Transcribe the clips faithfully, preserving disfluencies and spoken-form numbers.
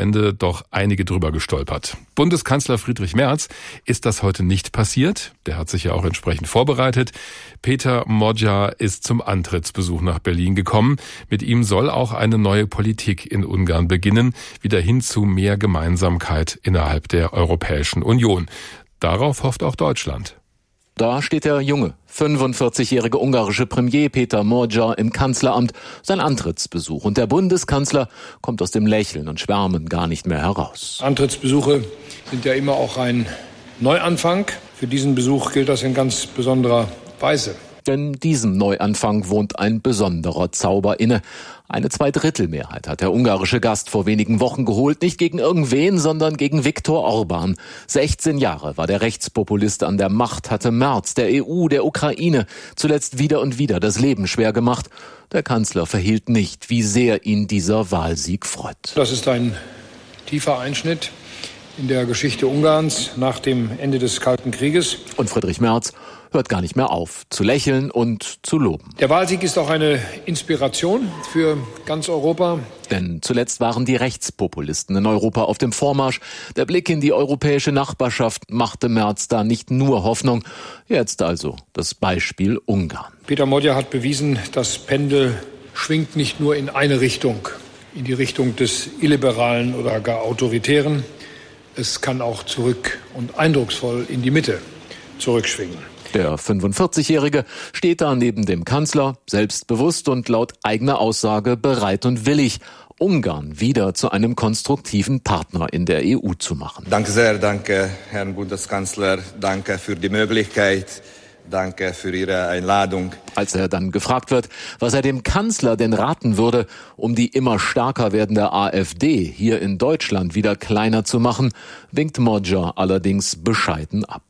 Ende doch einige drüber gestolpert. Bundeskanzler Friedrich Merz ist das heute nicht passiert. Der hat sich ja auch entsprechend vorbereitet. Peter Modjar ist zum Antrittsbesuch nach Berlin gekommen. Mit ihm soll auch eine neue Politik in Ungarn beginnen, wieder hin zu mehr Gemeinsamkeit innerhalb der Europäischen Union. Darauf hofft auch Deutschland. Da steht der junge, fünfundvierzigjährige ungarische Premier Peter Modjar im Kanzleramt, sein Antrittsbesuch. Und der Bundeskanzler kommt aus dem Lächeln und Schwärmen gar nicht mehr heraus. Antrittsbesuche sind ja immer auch ein Neuanfang. Für diesen Besuch gilt das in ganz besonderer Weise. Denn diesem Neuanfang wohnt ein besonderer Zauber inne. Eine Zweidrittelmehrheit hat der ungarische Gast vor wenigen Wochen geholt, nicht gegen irgendwen, sondern gegen Viktor Orban. sechzehn Jahre war der Rechtspopulist an der Macht, hatte Merz, der E U, der Ukraine zuletzt wieder und wieder das Leben schwer gemacht. Der Kanzler verhehlt nicht, wie sehr ihn dieser Wahlsieg freut. Das ist ein tiefer Einschnitt in der Geschichte Ungarns nach dem Ende des Kalten Krieges. Und Friedrich Merz hört gar nicht mehr auf, zu lächeln und zu loben. Der Wahlsieg ist auch eine Inspiration für ganz Europa. Denn zuletzt waren die Rechtspopulisten in Europa auf dem Vormarsch. Der Blick in die europäische Nachbarschaft machte Merz da nicht nur Hoffnung. Jetzt also das Beispiel Ungarn. Peter Modjar hat bewiesen, das Pendel schwingt nicht nur in eine Richtung, in die Richtung des Illiberalen oder gar Autoritären. Es kann auch zurück und eindrucksvoll in die Mitte zurückschwingen. Der fünfundvierzigjährige steht da neben dem Kanzler, selbstbewusst und laut eigener Aussage bereit und willig, Ungarn wieder zu einem konstruktiven Partner in der E U zu machen. Danke sehr, danke, Herrn Bundeskanzler, danke für die Möglichkeit. Danke für Ihre Einladung. Als er dann gefragt wird, was er dem Kanzler denn raten würde, um die immer stärker werdende AfD hier in Deutschland wieder kleiner zu machen, winkt Modjar allerdings bescheiden ab.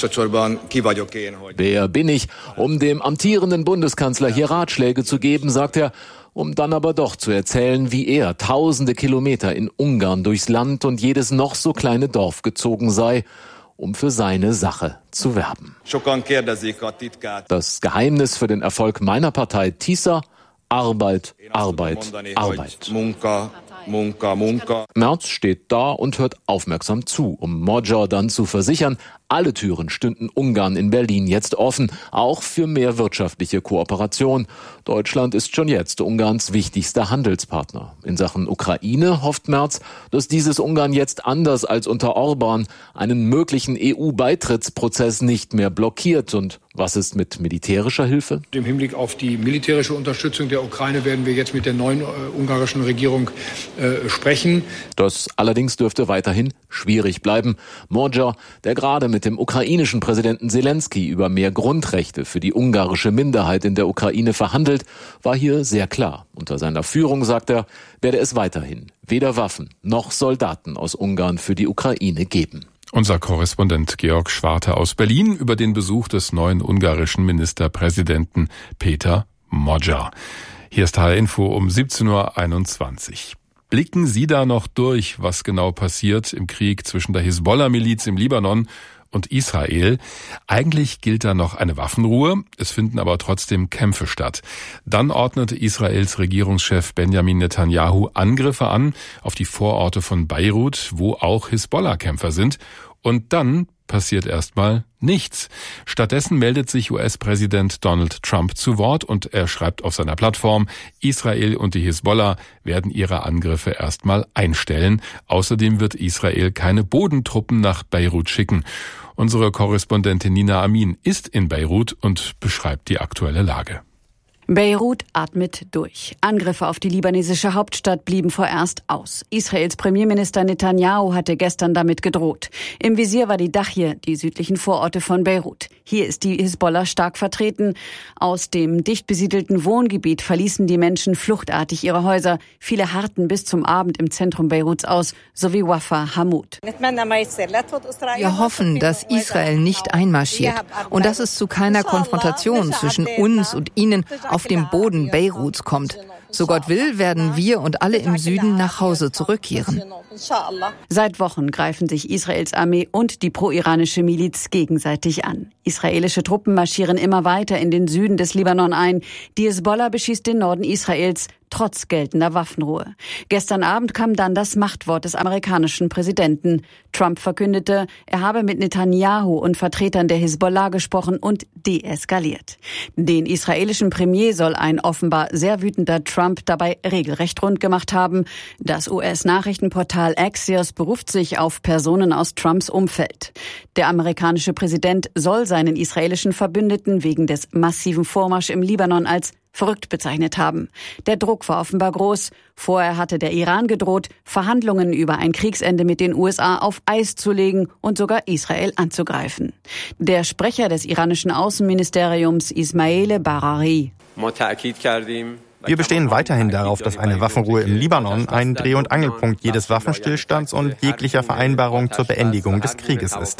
Wer bin ich, um dem amtierenden Bundeskanzler hier Ratschläge zu geben, sagt er, um dann aber doch zu erzählen, wie er tausende Kilometer in Ungarn durchs Land und jedes noch so kleine Dorf gezogen sei, um für seine Sache zu werben. Das Geheimnis für den Erfolg meiner Partei TISA: Arbeit, Arbeit, Arbeit. Merz steht da und hört aufmerksam zu, um Modjar dann zu versichern, alle Türen stünden Ungarn in Berlin jetzt offen, auch für mehr wirtschaftliche Kooperation. Deutschland ist schon jetzt Ungarns wichtigster Handelspartner. In Sachen Ukraine hofft Merz, dass dieses Ungarn jetzt anders als unter Orban einen möglichen E U-Beitrittsprozess nicht mehr blockiert. Und was ist mit militärischer Hilfe? Im Hinblick auf die militärische Unterstützung der Ukraine werden wir jetzt mit der neuen äh, ungarischen Regierung äh, sprechen. Das allerdings dürfte weiterhin schwierig bleiben. Modjar, der gerade mit dem ukrainischen Präsidenten Selenskyj über mehr Grundrechte für die ungarische Minderheit in der Ukraine verhandelt, war hier sehr klar. Unter seiner Führung, sagt er, werde es weiterhin weder Waffen noch Soldaten aus Ungarn für die Ukraine geben. Unser Korrespondent Georg Schwarte aus Berlin über den Besuch des neuen ungarischen Ministerpräsidenten Peter Modjar. Hier ist H R Info um siebzehn Uhr einundzwanzig. Blicken Sie da noch durch, was genau passiert im Krieg zwischen der Hisbollah-Miliz im Libanon und Israel? Eigentlich gilt da noch eine Waffenruhe, es finden aber trotzdem Kämpfe statt. Dann ordnete Israels Regierungschef Benjamin Netanyahu Angriffe an auf die Vororte von Beirut, wo auch Hisbollah-Kämpfer sind. Und dann passiert erstmal nichts. Stattdessen meldet sich U S-Präsident Donald Trump zu Wort und er schreibt auf seiner Plattform, Israel und die Hisbollah werden ihre Angriffe erstmal einstellen. Außerdem wird Israel keine Bodentruppen nach Beirut schicken. Unsere Korrespondentin Nina Amin ist in Beirut und beschreibt die aktuelle Lage. Beirut atmet durch. Angriffe auf die libanesische Hauptstadt blieben vorerst aus. Israels Premierminister Netanyahu hatte gestern damit gedroht. Im Visier war die Dachje, die südlichen Vororte von Beirut. Hier ist die Hisbollah stark vertreten. Aus dem dicht besiedelten Wohngebiet verließen die Menschen fluchtartig ihre Häuser. Viele harrten bis zum Abend im Zentrum Beiruts aus, sowie Wafa Hamoud. Wir hoffen, dass Israel nicht einmarschiert und dass es zu keiner Konfrontation zwischen uns und ihnen auf dem Boden Beiruts kommt. So Gott will, werden wir und alle im Süden nach Hause zurückkehren. Seit Wochen greifen sich Israels Armee und die pro-iranische Miliz gegenseitig an. Israelische Truppen marschieren immer weiter in den Süden des Libanon ein. Die Hisbollah beschießt den Norden Israels. trotz geltender Waffenruhe. Gestern Abend kam dann das Machtwort des amerikanischen Präsidenten. Trump verkündete, er habe mit Netanyahu und Vertretern der Hisbollah gesprochen und deeskaliert. Den israelischen Premier soll ein offenbar sehr wütender Trump dabei regelrecht rund gemacht haben. Das U S-Nachrichtenportal Axios beruft sich auf Personen aus Trumps Umfeld. Der amerikanische Präsident soll seinen israelischen Verbündeten wegen des massiven Vormarsch im Libanon als verrückt bezeichnet haben. Der Druck war offenbar groß. Vorher hatte der Iran gedroht, Verhandlungen über ein Kriegsende mit den U S A auf Eis zu legen und sogar Israel anzugreifen. Der Sprecher des iranischen Außenministeriums Ismail Barari: Wir bestehen weiterhin darauf, dass eine Waffenruhe im Libanon ein Dreh- und Angelpunkt jedes Waffenstillstands und jeglicher Vereinbarung zur Beendigung des Krieges ist.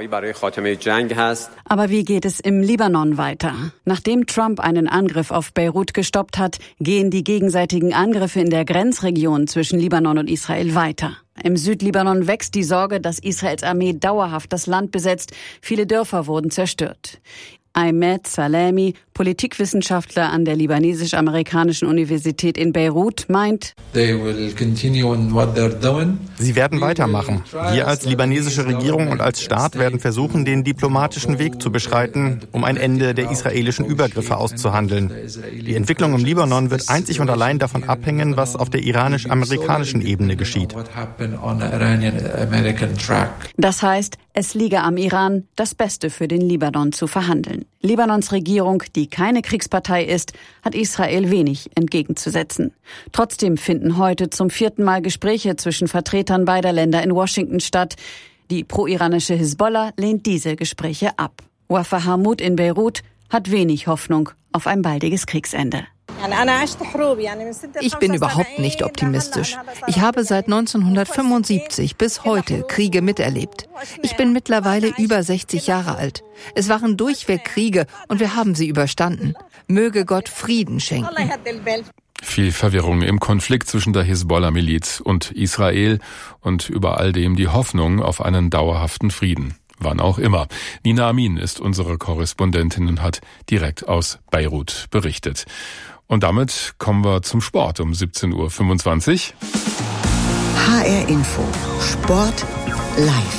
Aber wie geht es im Libanon weiter? Nachdem Trump einen Angriff auf Beirut gestoppt hat, gehen die gegenseitigen Angriffe in der Grenzregion zwischen Libanon und Israel weiter. Im Südlibanon wächst die Sorge, dass Israels Armee dauerhaft das Land besetzt. Viele Dörfer wurden zerstört. Ahmed Salemi, Politikwissenschaftler an der libanesisch-amerikanischen Universität in Beirut, meint: Sie werden weitermachen. Wir als libanesische Regierung und als Staat werden versuchen, den diplomatischen Weg zu beschreiten, um ein Ende der israelischen Übergriffe auszuhandeln. Die Entwicklung im Libanon wird einzig und allein davon abhängen, was auf der iranisch-amerikanischen Ebene geschieht. Das heißt, es liege am Iran, das Beste für den Libanon zu verhandeln. Libanons Regierung, die keine Kriegspartei ist, hat Israel wenig entgegenzusetzen. Trotzdem finden heute zum vierten Mal Gespräche zwischen Vertretern beider Länder in Washington statt. Die pro-iranische Hisbollah lehnt diese Gespräche ab. Wafa Hamoud in Beirut hat wenig Hoffnung auf ein baldiges Kriegsende. Ich bin überhaupt nicht optimistisch. Ich habe seit neunzehnhundertfünfundsiebzig bis heute Kriege miterlebt. Ich bin mittlerweile über sechzig Jahre alt. Es waren durchweg Kriege und wir haben sie überstanden. Möge Gott Frieden schenken. Viel Verwirrung im Konflikt zwischen der Hisbollah-Miliz und Israel und über all dem die Hoffnung auf einen dauerhaften Frieden. Wann auch immer. Nina Amin ist unsere Korrespondentin und hat direkt aus Beirut berichtet. Und damit kommen wir zum Sport um siebzehn Uhr fünfundzwanzig. H R Info. Sport live.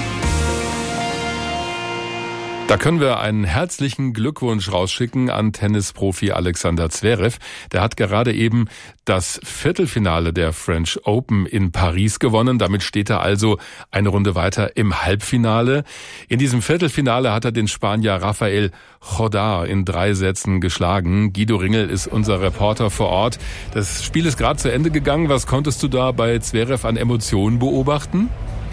Da können wir einen herzlichen Glückwunsch rausschicken an Tennisprofi Alexander Zverev. Der hat gerade eben das Viertelfinale der French Open in Paris gewonnen. Damit steht er also eine Runde weiter im Halbfinale. In diesem Viertelfinale hat er den Spanier Rafael Jodar in drei Sätzen geschlagen. Guido Ringel ist unser Reporter vor Ort. Das Spiel ist gerade zu Ende gegangen. Was konntest du da bei Zverev an Emotionen beobachten?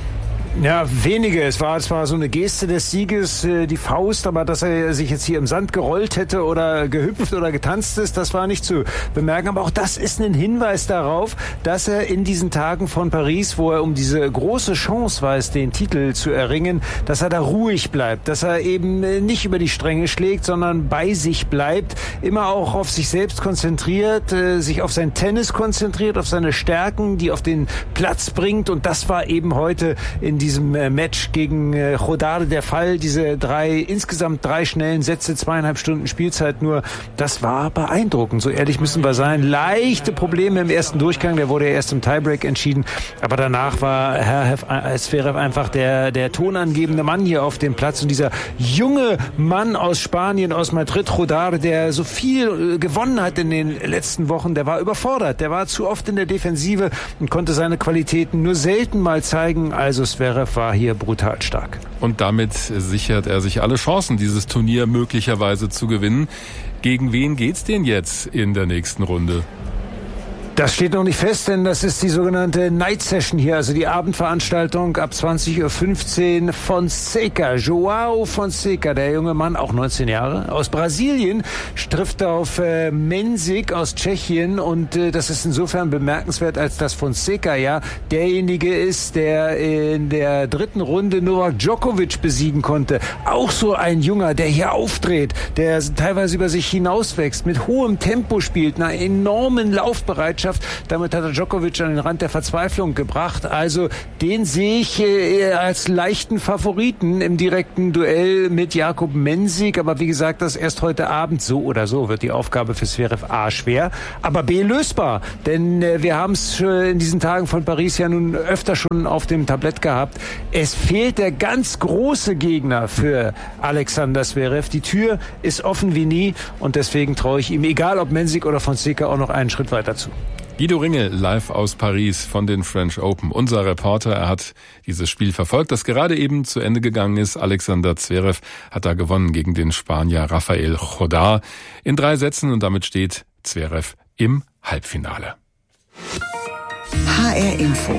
Ja, wenige. Es war zwar so eine Geste des Sieges, die Faust, aber dass er sich jetzt hier im Sand gerollt hätte oder gehüpft oder getanzt ist, das war nicht zu bemerken. Aber auch das ist ein Hinweis darauf, dass er in diesen Tagen von Paris, wo er um diese große Chance weiß, den Titel zu erringen, dass er da ruhig bleibt, dass er eben nicht über die Stränge schlägt, sondern bei sich bleibt, immer auch auf sich selbst konzentriert, sich auf sein Tennis konzentriert, auf seine Stärken, die auf den Platz bringt. Und das war eben heute in diesem Match gegen Jodar der Fall. Diese drei, insgesamt drei schnellen Sätze, zweieinhalb Stunden Spielzeit nur, das war beeindruckend. So ehrlich müssen wir sein. Leichte Probleme im ersten Durchgang, der wurde ja erst im Tiebreak entschieden. Aber danach war Herr Zverev einfach der, der tonangebende Mann hier auf dem Platz. Und dieser junge Mann aus Spanien, aus Madrid, Jodar, der so viel gewonnen hat in den letzten Wochen, der war überfordert. Der war zu oft in der Defensive und konnte seine Qualitäten nur selten mal zeigen. Also Zverev war hier brutal stark. Und damit sichert er sich alle Chancen, dieses Turnier möglicherweise zu gewinnen. Gegen wen geht's denn jetzt in der nächsten Runde? Das steht noch nicht fest, denn das ist die sogenannte Night Session hier, also die Abendveranstaltung ab zwanzig Uhr fünfzehn. Fonseca, Joao Fonseca, der junge Mann, auch neunzehn Jahre, aus Brasilien, trifft auf äh, Mensik aus Tschechien und äh, das ist insofern bemerkenswert, als dass Fonseca ja derjenige ist, der in der dritten Runde Novak Djokovic besiegen konnte. Auch so ein Junger, der hier aufdreht, der teilweise über sich hinauswächst, mit hohem Tempo spielt, einer enormen Laufbereitschaft Meisterschaft. Damit hat er Djokovic an den Rand der Verzweiflung gebracht. Also den sehe ich äh, als leichten Favoriten im direkten Duell mit Jakub Mensik. Aber wie gesagt, das erst heute Abend. So oder so wird die Aufgabe für Zverev A schwer, aber B lösbar. Denn äh, wir haben es äh, in diesen Tagen von Paris ja nun öfter schon auf dem Tablett gehabt. Es fehlt der ganz große Gegner für Alexander Zverev. Die Tür ist offen wie nie und deswegen traue ich ihm, egal ob Mensik oder Fonseca, auch noch einen Schritt weiter zu. Guido Ringel live aus Paris von den French Open. Unser Reporter, er hat dieses Spiel verfolgt, das gerade eben zu Ende gegangen ist. Alexander Zverev hat da gewonnen gegen den Spanier Rafael Jodar in drei Sätzen und damit steht Zverev im Halbfinale. H R Info.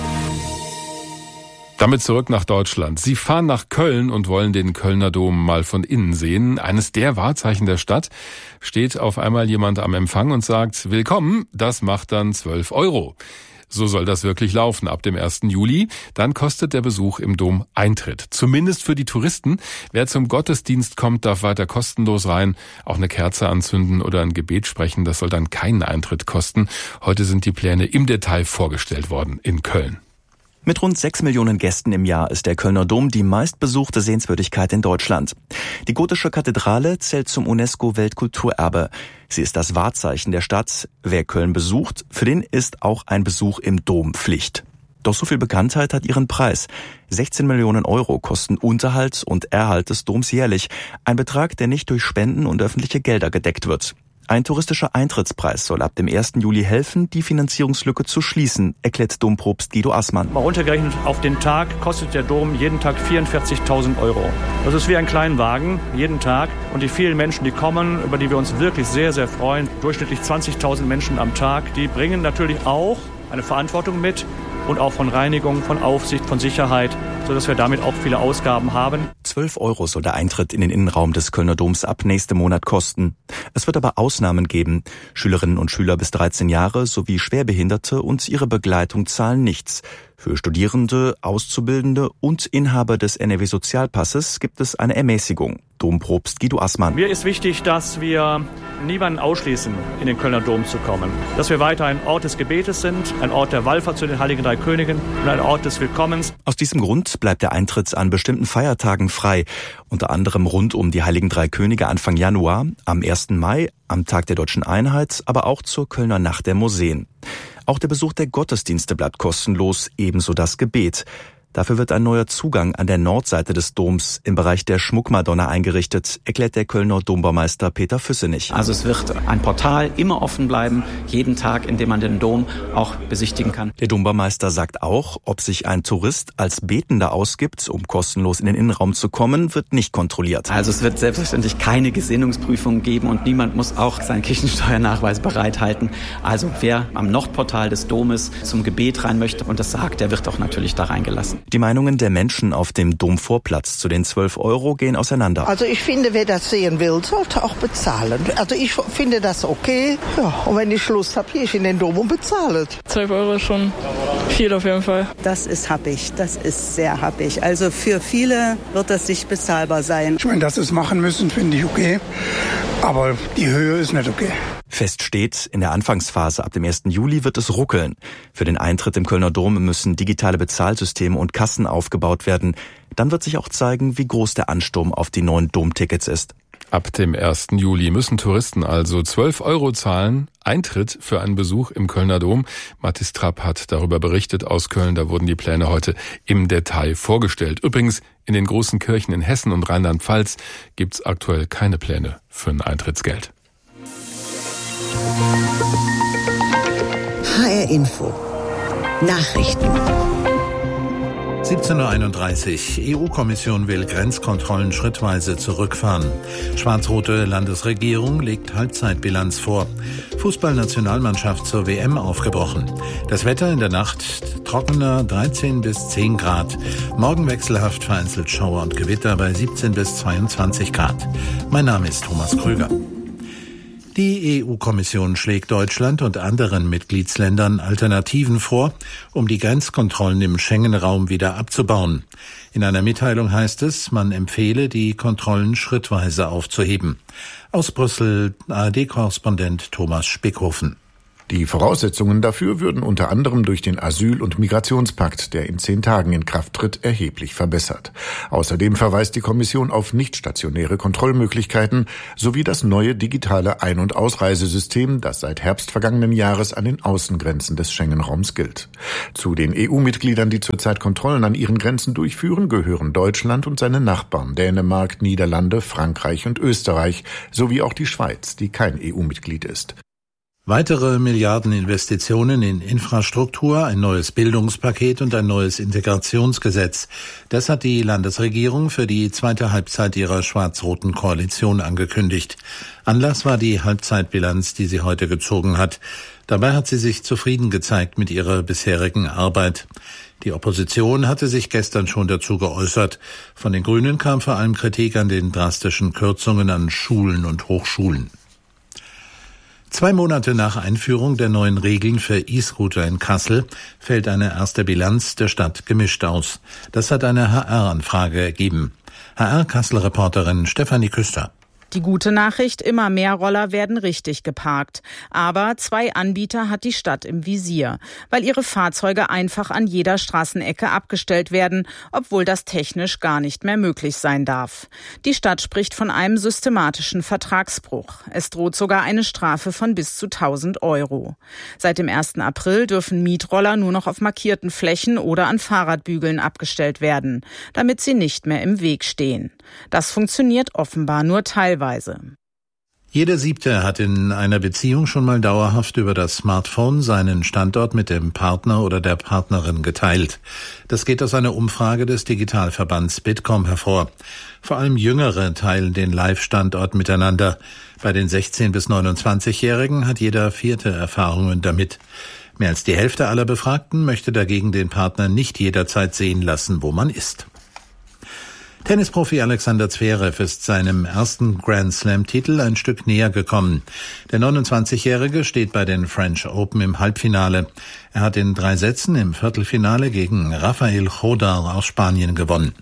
Damit zurück nach Deutschland. Sie fahren nach Köln und wollen den Kölner Dom mal von innen sehen. Eines der Wahrzeichen der Stadt. Steht auf einmal jemand am Empfang und sagt, willkommen, das macht dann zwölf Euro. So soll das wirklich laufen ab dem ersten Juli. Dann kostet der Besuch im Dom Eintritt. Zumindest für die Touristen. Wer zum Gottesdienst kommt, darf weiter kostenlos rein. Auch eine Kerze anzünden oder ein Gebet sprechen, das soll dann keinen Eintritt kosten. Heute sind die Pläne im Detail vorgestellt worden in Köln. Mit rund sechs Millionen Gästen im Jahr ist der Kölner Dom die meistbesuchte Sehenswürdigkeit in Deutschland. Die gotische Kathedrale zählt zum UNESCO-Weltkulturerbe. Sie ist das Wahrzeichen der Stadt. Wer Köln besucht, für den ist auch ein Besuch im Dom Pflicht. Doch so viel Bekanntheit hat ihren Preis. sechzehn Millionen Euro kosten Unterhalt und Erhalt des Doms jährlich. Ein Betrag, der nicht durch Spenden und öffentliche Gelder gedeckt wird. Ein touristischer Eintrittspreis soll ab dem ersten Juli helfen, die Finanzierungslücke zu schließen, erklärt Dompropst Guido Assmann. Mal runtergerechnet auf den Tag kostet der Dom jeden Tag vierundvierzigtausend Euro. Das ist wie ein Kleinwagen, jeden Tag. Und die vielen Menschen, die kommen, über die wir uns wirklich sehr, sehr freuen, durchschnittlich zwanzigtausend Menschen am Tag, die bringen natürlich auch eine Verantwortung mit und auch von Reinigung, von Aufsicht, von Sicherheit, sodass wir damit auch viele Ausgaben haben. zwölf Euro soll der Eintritt in den Innenraum des Kölner Doms ab nächstem Monat kosten. Es wird aber Ausnahmen geben. Schülerinnen und Schüler bis dreizehn Jahre sowie Schwerbehinderte und ihre Begleitung zahlen nichts. Für Studierende, Auszubildende und Inhaber des N R W-Sozialpasses gibt es eine Ermäßigung. Dompropst Guido Assmann. Mir ist wichtig, dass wir niemanden ausschließen, in den Kölner Dom zu kommen. Dass wir weiter ein Ort des Gebetes sind, ein Ort der Wallfahrt zu den Heiligen Drei Königen und ein Ort des Willkommens. Aus diesem Grund bleibt der Eintritt an bestimmten Feiertagen frei. Unter anderem rund um die Heiligen Drei Könige Anfang Januar, am ersten Mai, am Tag der Deutschen Einheit, aber auch zur Kölner Nacht der Museen. Auch der Besuch der Gottesdienste bleibt kostenlos, ebenso das Gebet. Dafür wird ein neuer Zugang an der Nordseite des Doms im Bereich der Schmuckmadonna eingerichtet, erklärt der Kölner Dombaumeister Peter Füssenich. Also es wird ein Portal immer offen bleiben, jeden Tag, in dem man den Dom auch besichtigen kann. Der Dombaumeister sagt auch, ob sich ein Tourist als Betender ausgibt, um kostenlos in den Innenraum zu kommen, wird nicht kontrolliert. Also es wird selbstverständlich keine Gesinnungsprüfung geben und niemand muss auch seinen Kirchensteuernachweis bereithalten. Also wer am Nordportal des Domes zum Gebet rein möchte und das sagt, der wird auch natürlich da reingelassen. Die Meinungen der Menschen auf dem Domvorplatz zu den zwölf Euro gehen auseinander. Also ich finde, wer das sehen will, sollte auch bezahlen. Also ich finde das okay. Ja, und wenn ich Lust habe, gehe ich in den Dom und bezahle. zwölf Euro ist schon viel auf jeden Fall. Das ist happig, das ist sehr happig. Also für viele wird das nicht bezahlbar sein. Ich meine, dass sie es machen müssen, finde ich okay. Aber die Höhe ist nicht okay. Fest steht, in der Anfangsphase ab dem ersten Juli wird es ruckeln. Für den Eintritt im Kölner Dom müssen digitale Bezahlsysteme und Kassen aufgebaut werden. Dann wird sich auch zeigen, wie groß der Ansturm auf die neuen Domtickets ist. Ab dem ersten Juli müssen Touristen also zwölf Euro zahlen. Eintritt für einen Besuch im Kölner Dom. Mathis Trapp hat darüber berichtet aus Köln. Da wurden die Pläne heute im Detail vorgestellt. Übrigens, in den großen Kirchen in Hessen und Rheinland-Pfalz gibt's aktuell keine Pläne für ein Eintrittsgeld. H R Info. Nachrichten. siebzehn Uhr einunddreißig. E U-Kommission will Grenzkontrollen schrittweise zurückfahren. Schwarz-rote Landesregierung legt Halbzeitbilanz vor. Fußballnationalmannschaft zur W M aufgebrochen. Das Wetter in der Nacht trockener dreizehn bis zehn Grad. Morgen wechselhaft vereinzelt Schauer und Gewitter bei siebzehn bis zweiundzwanzig Grad. Mein Name ist Thomas Krüger. Die E U-Kommission schlägt Deutschland und anderen Mitgliedsländern Alternativen vor, um die Grenzkontrollen im Schengen-Raum wieder abzubauen. In einer Mitteilung heißt es, man empfehle, die Kontrollen schrittweise aufzuheben. Aus Brüssel A R D-Korrespondent Thomas Spickhofen. Die Voraussetzungen dafür würden unter anderem durch den Asyl- und Migrationspakt, der in zehn Tagen in Kraft tritt, erheblich verbessert. Außerdem verweist die Kommission auf nichtstationäre Kontrollmöglichkeiten sowie das neue digitale Ein- und Ausreisesystem, das seit Herbst vergangenen Jahres an den Außengrenzen des Schengen-Raums gilt. Zu den E U-Mitgliedern, die zurzeit Kontrollen an ihren Grenzen durchführen, gehören Deutschland und seine Nachbarn Dänemark, Niederlande, Frankreich und Österreich sowie auch die Schweiz, die kein E U-Mitglied ist. Weitere Milliardeninvestitionen in Infrastruktur, ein neues Bildungspaket und ein neues Integrationsgesetz. Das hat die Landesregierung für die zweite Halbzeit ihrer schwarz-roten Koalition angekündigt. Anlass war die Halbzeitbilanz, die sie heute gezogen hat. Dabei hat sie sich zufrieden gezeigt mit ihrer bisherigen Arbeit. Die Opposition hatte sich gestern schon dazu geäußert. Von den Grünen kam vor allem Kritik an den drastischen Kürzungen an Schulen und Hochschulen. Zwei Monate nach Einführung der neuen Regeln für E-Scooter in Kassel fällt eine erste Bilanz der Stadt gemischt aus. Das hat eine H R-Anfrage ergeben. H R-Kassel-Reporterin Stefanie Küster. Die gute Nachricht, immer mehr Roller werden richtig geparkt. Aber zwei Anbieter hat die Stadt im Visier, weil ihre Fahrzeuge einfach an jeder Straßenecke abgestellt werden, obwohl das technisch gar nicht mehr möglich sein darf. Die Stadt spricht von einem systematischen Vertragsbruch. Es droht sogar eine Strafe von bis zu tausend Euro. Seit dem ersten April dürfen Mietroller nur noch auf markierten Flächen oder an Fahrradbügeln abgestellt werden, damit sie nicht mehr im Weg stehen. Das funktioniert offenbar nur teilweise. Jeder Siebte hat in einer Beziehung schon mal dauerhaft über das Smartphone seinen Standort mit dem Partner oder der Partnerin geteilt. Das geht aus einer Umfrage des Digitalverbands Bitkom hervor. Vor allem Jüngere teilen den Live-Standort miteinander. Bei den sechzehn- bis neunundzwanzigjährigen hat jeder Vierte Erfahrungen damit. Mehr als die Hälfte aller Befragten möchte dagegen den Partner nicht jederzeit sehen lassen, wo man ist. Tennisprofi Alexander Zverev ist seinem ersten Grand-Slam-Titel ein Stück näher gekommen. Der neunundzwanzigjährige steht bei den French Open im Halbfinale. Er hat in drei Sätzen im Viertelfinale gegen Rafael Chodar aus Spanien gewonnen.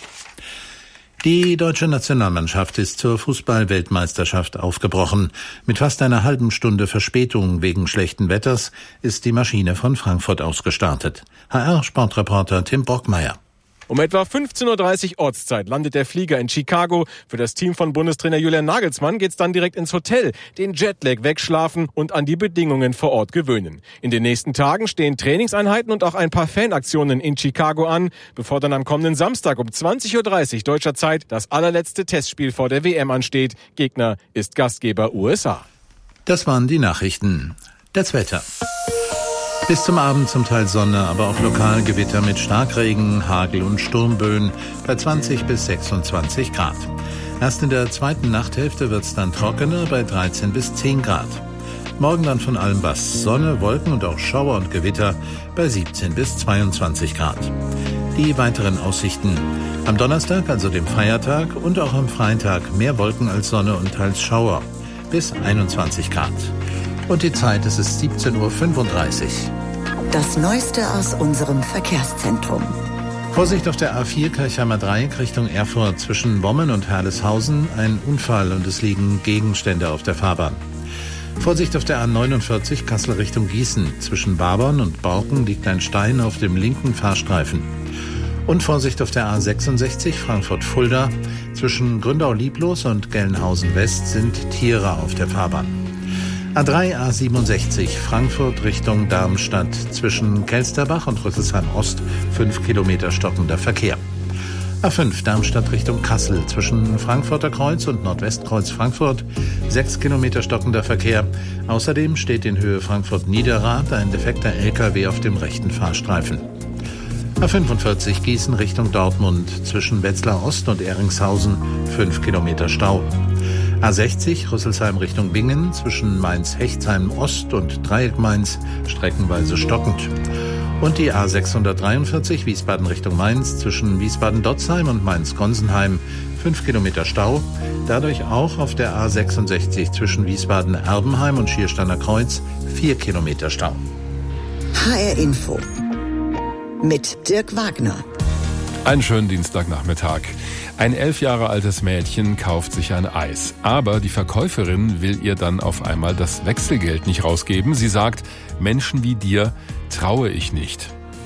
Die deutsche Nationalmannschaft ist zur Fußball-Weltmeisterschaft aufgebrochen. Mit fast einer halben Stunde Verspätung wegen schlechten Wetters ist die Maschine von Frankfurt aus gestartet. H R-Sportreporter Tim Brockmeier. Um etwa fünfzehn Uhr dreißig Ortszeit landet der Flieger in Chicago. Für das Team von Bundestrainer Julian Nagelsmann geht's dann direkt ins Hotel, den Jetlag wegschlafen und an die Bedingungen vor Ort gewöhnen. In den nächsten Tagen stehen Trainingseinheiten und auch ein paar Fanaktionen in Chicago an, bevor dann am kommenden Samstag um zwanzig Uhr dreißig deutscher Zeit das allerletzte Testspiel vor der W M ansteht. Gegner ist Gastgeber U S A. Das waren die Nachrichten. Das Wetter. Bis zum Abend zum Teil Sonne, aber auch lokal Gewitter mit Starkregen, Hagel und Sturmböen bei zwanzig bis sechsundzwanzig Grad. Erst in der zweiten Nachthälfte wird es dann trockener bei dreizehn bis zehn Grad. Morgen dann von allem was. Sonne, Wolken und auch Schauer und Gewitter bei siebzehn bis zweiundzwanzig Grad. Die weiteren Aussichten. Am Donnerstag, also dem Feiertag, und auch am Freitag mehr Wolken als Sonne und teils Schauer bis einundzwanzig Grad. Und die Zeit, es ist siebzehn Uhr fünfunddreißig. Das Neueste aus unserem Verkehrszentrum. Vorsicht auf der A vier Kirchheimer Dreieck Richtung Erfurt zwischen Wommen und Herleshausen. Ein Unfall und es liegen Gegenstände auf der Fahrbahn. Vorsicht auf der A neunundvierzig Kassel Richtung Gießen. Zwischen Babern und Borken liegt ein Stein auf dem linken Fahrstreifen. Und Vorsicht auf der A sechsundsechzig Frankfurt-Fulda. Zwischen Gründau-Lieblos und Gelnhausen West sind Tiere auf der Fahrbahn. A drei A siebenundsechzig Frankfurt Richtung Darmstadt zwischen Kelsterbach und Rüsselsheim Ost fünf Kilometer stockender Verkehr. A fünf Darmstadt Richtung Kassel zwischen Frankfurter Kreuz und Nordwestkreuz Frankfurt sechs Kilometer stockender Verkehr. Außerdem steht in Höhe Frankfurt-Niederrad ein defekter L K W auf dem rechten Fahrstreifen. A fünfundvierzig Gießen Richtung Dortmund zwischen Wetzlar Ost und Ehringshausen fünf Kilometer Stau. A sechzig Rüsselsheim Richtung Bingen zwischen Mainz-Hechtsheim Ost und Dreieck Mainz streckenweise stockend. Und die A sechshundertdreiundvierzig Wiesbaden Richtung Mainz zwischen Wiesbaden-Dotzheim und Mainz-Gonsenheim fünf Kilometer Stau. Dadurch auch auf der A sechsundsechzig zwischen Wiesbaden-Erbenheim und Schiersteiner Kreuz vier Kilometer Stau. H R Info mit Dirk Wagner. Einen schönen Dienstagnachmittag. Ein elf Jahre altes Mädchen kauft sich ein Eis. Aber die Verkäuferin will ihr dann auf einmal das Wechselgeld nicht rausgeben. Sie sagt, Menschen wie dir traue ich nicht.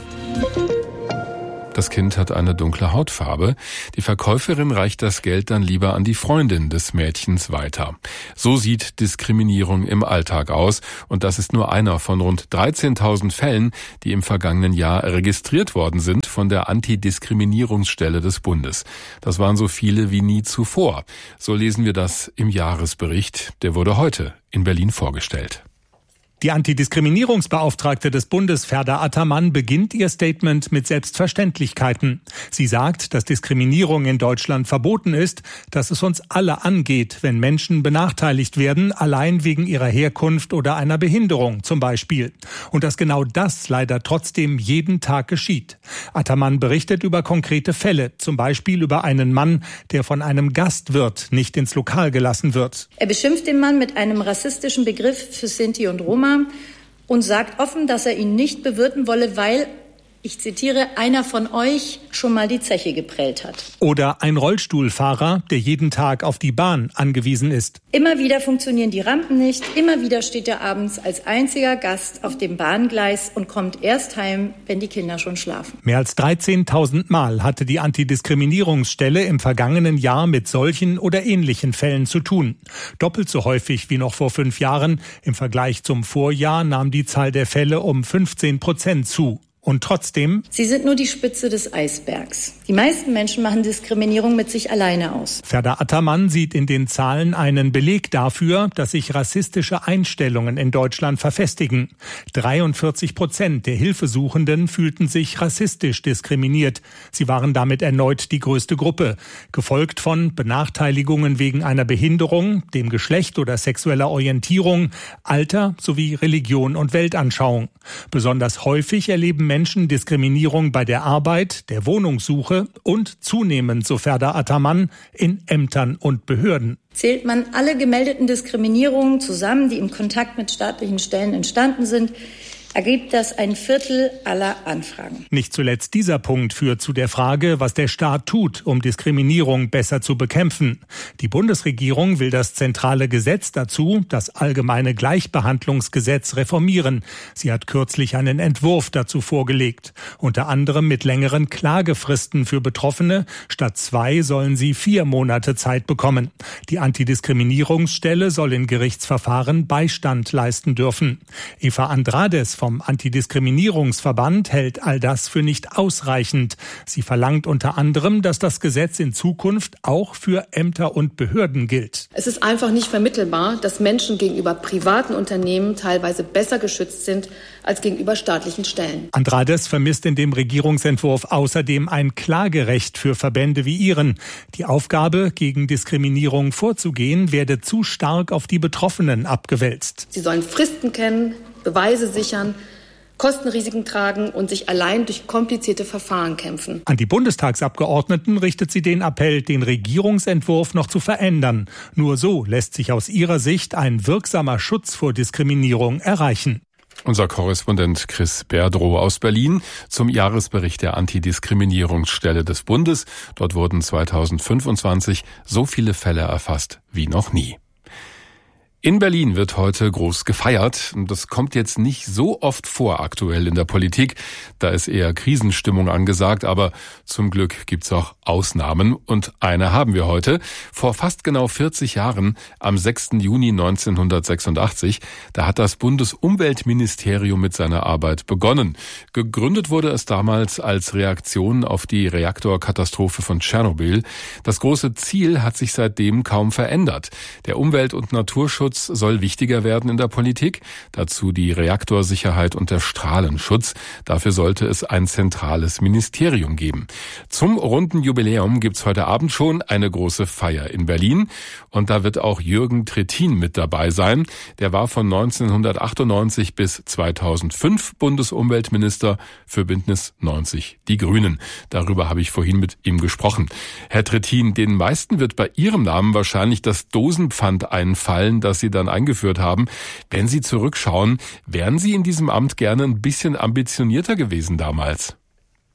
Das Kind hat eine dunkle Hautfarbe. Die Verkäuferin reicht das Geld dann lieber an die Freundin des Mädchens weiter. So sieht Diskriminierung im Alltag aus. Und das ist nur einer von rund dreizehntausend Fällen, die im vergangenen Jahr registriert worden sind von der Antidiskriminierungsstelle des Bundes. Das waren so viele wie nie zuvor. So lesen wir das im Jahresbericht. Der wurde heute in Berlin vorgestellt. Die Antidiskriminierungsbeauftragte des Bundes, Ferda Ataman, beginnt ihr Statement mit Selbstverständlichkeiten. Sie sagt, dass Diskriminierung in Deutschland verboten ist, dass es uns alle angeht, wenn Menschen benachteiligt werden, allein wegen ihrer Herkunft oder einer Behinderung zum Beispiel. Und dass genau das leider trotzdem jeden Tag geschieht. Ataman berichtet über konkrete Fälle, zum Beispiel über einen Mann, der von einem Gastwirt nicht ins Lokal gelassen wird. Er beschimpft den Mann mit einem rassistischen Begriff für Sinti und Roma und sagt offen, dass er ihn nicht bewirten wolle, weil, ich zitiere, einer von euch schon mal die Zeche geprellt hat. Oder ein Rollstuhlfahrer, der jeden Tag auf die Bahn angewiesen ist. Immer wieder funktionieren die Rampen nicht, immer wieder steht er abends als einziger Gast auf dem Bahngleis und kommt erst heim, wenn die Kinder schon schlafen. Mehr als dreizehntausend Mal hatte die Antidiskriminierungsstelle im vergangenen Jahr mit solchen oder ähnlichen Fällen zu tun. Doppelt so häufig wie noch vor fünf Jahren. Im Vergleich zum Vorjahr nahm die Zahl der Fälle um fünfzehn Prozent zu. Und trotzdem? Sie sind nur die Spitze des Eisbergs. Die meisten Menschen machen Diskriminierung mit sich alleine aus. Ferda Ataman sieht in den Zahlen einen Beleg dafür, dass sich rassistische Einstellungen in Deutschland verfestigen. dreiundvierzig Prozent der Hilfesuchenden fühlten sich rassistisch diskriminiert. Sie waren damit erneut die größte Gruppe, gefolgt von Benachteiligungen wegen einer Behinderung, dem Geschlecht oder sexueller Orientierung, Alter sowie Religion und Weltanschauung. Besonders häufig erleben Menschen Diskriminierung bei der Arbeit, der Wohnungssuche und zunehmend, so Ferda Ataman, in Ämtern und Behörden. Zählt man alle gemeldeten Diskriminierungen zusammen, die im Kontakt mit staatlichen Stellen entstanden sind, ergibt das ein Viertel aller Anfragen. Nicht zuletzt dieser Punkt führt zu der Frage, was der Staat tut, um Diskriminierung besser zu bekämpfen. Die Bundesregierung will das zentrale Gesetz dazu, das Allgemeine Gleichbehandlungsgesetz, reformieren. Sie hat kürzlich einen Entwurf dazu vorgelegt. Unter anderem mit längeren Klagefristen für Betroffene. Statt zwei sollen sie vier Monate Zeit bekommen. Die Antidiskriminierungsstelle soll in Gerichtsverfahren Beistand leisten dürfen. Eva Andrades vom Vom Antidiskriminierungsverband hält all das für nicht ausreichend. Sie verlangt unter anderem, dass das Gesetz in Zukunft auch für Ämter und Behörden gilt. Es ist einfach nicht vermittelbar, dass Menschen gegenüber privaten Unternehmen teilweise besser geschützt sind als gegenüber staatlichen Stellen. Andrades vermisst in dem Regierungsentwurf außerdem ein Klagerecht für Verbände wie ihren. Die Aufgabe, gegen Diskriminierung vorzugehen, werde zu stark auf die Betroffenen abgewälzt. Sie sollen Fristen kennen, Beweise sichern, Kostenrisiken tragen und sich allein durch komplizierte Verfahren kämpfen. An die Bundestagsabgeordneten richtet sie den Appell, den Regierungsentwurf noch zu verändern. Nur so lässt sich aus ihrer Sicht ein wirksamer Schutz vor Diskriminierung erreichen. Unser Korrespondent Chris Berdrow aus Berlin zum Jahresbericht der Antidiskriminierungsstelle des Bundes. Dort wurden zweitausendfünfundzwanzig so viele Fälle erfasst wie noch nie. In Berlin wird heute groß gefeiert. Das kommt jetzt nicht so oft vor aktuell in der Politik. Da ist eher Krisenstimmung angesagt, aber zum Glück gibt's auch Ausnahmen. Und eine haben wir heute. Vor fast genau vierzig Jahren, am sechsten Juni neunzehnhundertsechsundachtzig, da hat das Bundesumweltministerium mit seiner Arbeit begonnen. Gegründet wurde es damals als Reaktion auf die Reaktorkatastrophe von Tschernobyl. Das große Ziel hat sich seitdem kaum verändert. Der Umwelt- und Naturschutz soll wichtiger werden in der Politik. Dazu die Reaktorsicherheit und der Strahlenschutz. Dafür sollte es ein zentrales Ministerium geben. Zum runden Jubiläum gibt's heute Abend schon eine große Feier in Berlin. Und da wird auch Jürgen Trittin mit dabei sein. Der war von neunzehnhundertachtundneunzig bis zweitausendfünf Bundesumweltminister für Bündnis neunzig Die Grünen. Darüber habe ich vorhin mit ihm gesprochen. Herr Trittin, den meisten wird bei Ihrem Namen wahrscheinlich das Dosenpfand einfallen, das Sie dann eingeführt haben. Wenn Sie zurückschauen, wären Sie in diesem Amt gerne ein bisschen ambitionierter gewesen damals?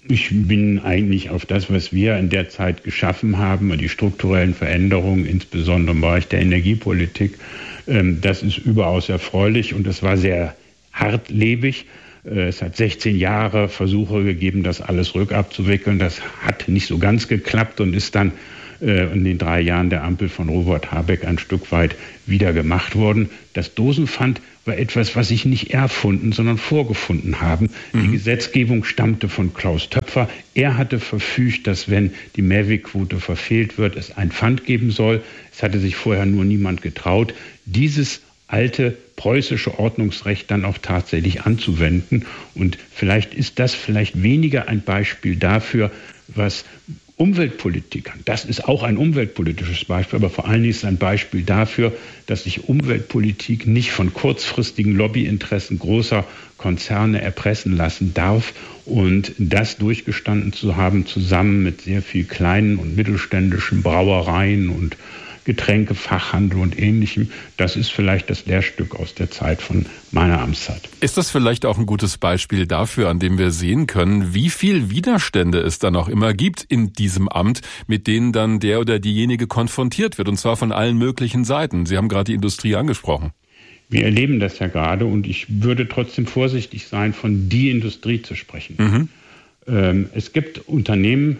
Ich bin eigentlich auf das, was wir in der Zeit geschaffen haben, die strukturellen Veränderungen, insbesondere im Bereich der Energiepolitik, das ist überaus erfreulich und das war sehr hartlebig. Es hat sechzehn Jahre Versuche gegeben, das alles rückabzuwickeln. Das hat nicht so ganz geklappt und ist dann in den drei Jahren der Ampel von Robert Habeck ein Stück weit wieder gemacht worden. Das Dosenpfand war etwas, was ich nicht erfunden, sondern vorgefunden haben. Mhm. Die Gesetzgebung stammte von Klaus Töpfer. Er hatte verfügt, dass wenn die Mehrwegquote verfehlt wird, es ein Pfand geben soll. Es hatte sich vorher nur niemand getraut, dieses alte preußische Ordnungsrecht dann auch tatsächlich anzuwenden. Und vielleicht ist das vielleicht weniger ein Beispiel dafür, was Umweltpolitikern, das ist auch ein umweltpolitisches Beispiel, aber vor allen Dingen ist es ein Beispiel dafür, dass sich Umweltpolitik nicht von kurzfristigen Lobbyinteressen großer Konzerne erpressen lassen darf. Und das durchgestanden zu haben, zusammen mit sehr viel kleinen und mittelständischen Brauereien und Getränkefachhandel und Ähnlichem, das ist vielleicht das Lehrstück aus der Zeit von meiner Amtszeit. Ist das vielleicht auch ein gutes Beispiel dafür, an dem wir sehen können, wie viel Widerstände es dann auch immer gibt in diesem Amt, mit denen dann der oder diejenige konfrontiert wird, und zwar von allen möglichen Seiten? Sie haben gerade die Industrie angesprochen. Wir erleben das ja gerade und ich würde trotzdem vorsichtig sein, von die Industrie zu sprechen. Mhm. Ähm, es gibt Unternehmen,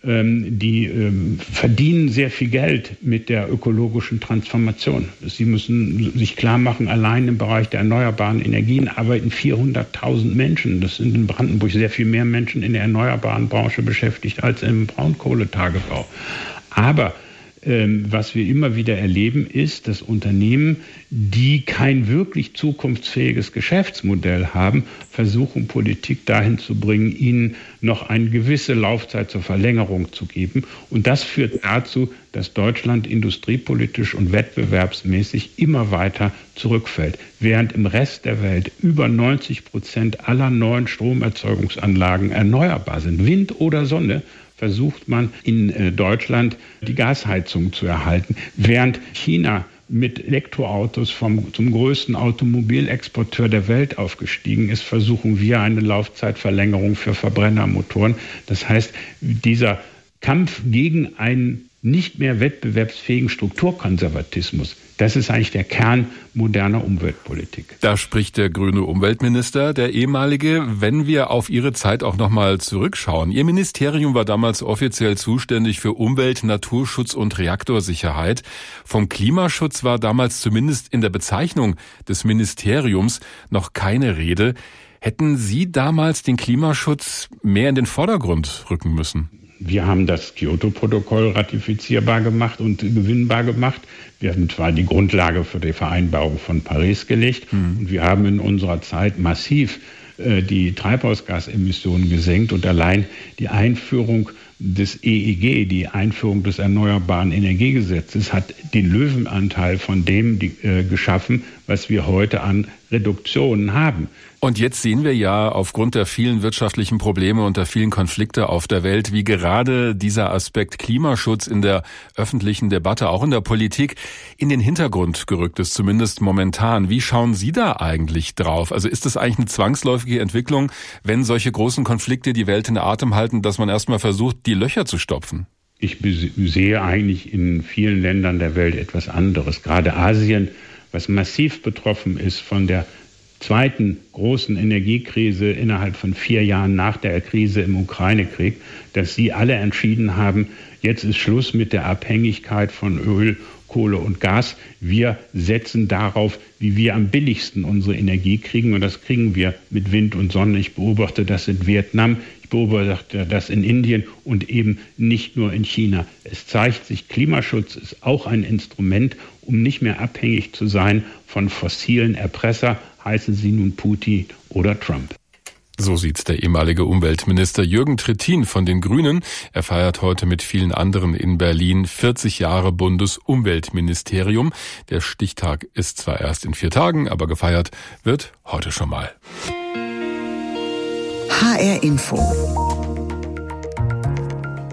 die ähm, verdienen sehr viel Geld mit der ökologischen Transformation. Sie müssen sich klar machen, allein im Bereich der erneuerbaren Energien arbeiten vierhunderttausend Menschen. Das sind in Brandenburg sehr viel mehr Menschen in der erneuerbaren Branche beschäftigt als im Braunkohletagebau. Aber ähm, was wir immer wieder erleben, ist, dass Unternehmen, die kein wirklich zukunftsfähiges Geschäftsmodell haben, versuchen, Politik dahin zu bringen, ihnen noch eine gewisse Laufzeit zur Verlängerung zu geben. Und das führt dazu, dass Deutschland industriepolitisch und wettbewerbsmäßig immer weiter zurückfällt. Während im Rest der Welt über neunzig Prozent aller neuen Stromerzeugungsanlagen erneuerbar sind, Wind oder Sonne, versucht man in Deutschland die Gasheizung zu erhalten, während China mit Elektroautos vom, zum größten Automobilexporteur der Welt aufgestiegen ist, versuchen wir eine Laufzeitverlängerung für Verbrennermotoren. Das heißt, dieser Kampf gegen einen nicht mehr wettbewerbsfähigen Strukturkonservatismus, das ist eigentlich der Kern moderner Umweltpolitik. Da spricht der grüne Umweltminister, der ehemalige. Wenn wir auf Ihre Zeit auch nochmal zurückschauen. Ihr Ministerium war damals offiziell zuständig für Umwelt, Naturschutz und Reaktorsicherheit. Vom Klimaschutz war damals zumindest in der Bezeichnung des Ministeriums noch keine Rede. Hätten Sie damals den Klimaschutz mehr in den Vordergrund rücken müssen? Wir haben das Kyoto-Protokoll ratifizierbar gemacht und gewinnbar gemacht. Wir haben zwar die Grundlage für die Vereinbarung von Paris gelegt, mhm. und wir haben in unserer Zeit massiv äh, die Treibhausgasemissionen gesenkt und allein die Einführung des E E G, die Einführung des Erneuerbaren Energiegesetzes, hat den Löwenanteil von dem die, äh, geschaffen, was wir heute an Reduktionen haben. Und jetzt sehen wir ja aufgrund der vielen wirtschaftlichen Probleme und der vielen Konflikte auf der Welt, wie gerade dieser Aspekt Klimaschutz in der öffentlichen Debatte, auch in der Politik, in den Hintergrund gerückt ist, zumindest momentan. Wie schauen Sie da eigentlich drauf? Also ist das eigentlich eine zwangsläufige Entwicklung, wenn solche großen Konflikte die Welt in Atem halten, dass man erstmal versucht, die Löcher zu stopfen? Ich sehe eigentlich in vielen Ländern der Welt etwas anderes. Gerade Asien, was massiv betroffen ist von der zweiten großen Energiekrise innerhalb von vier Jahren nach der Krise im Ukraine-Krieg, dass sie alle entschieden haben, jetzt ist Schluss mit der Abhängigkeit von Öl, Kohle und Gas. Wir setzen darauf, wie wir am billigsten unsere Energie kriegen. Und das kriegen wir mit Wind und Sonne. Ich beobachte das in Vietnam, ich beobachte das in Indien und eben nicht nur in China. Es zeigt sich, Klimaschutz ist auch ein Instrument, um nicht mehr abhängig zu sein von fossilen Erpresser, heißen sie nun Putin oder Trump. So sieht's der ehemalige Umweltminister Jürgen Trittin von den Grünen. Er feiert heute mit vielen anderen in Berlin vierzig Jahre Bundesumweltministerium. Der Stichtag ist zwar erst in vier Tagen, aber gefeiert wird heute schon mal. H R Info.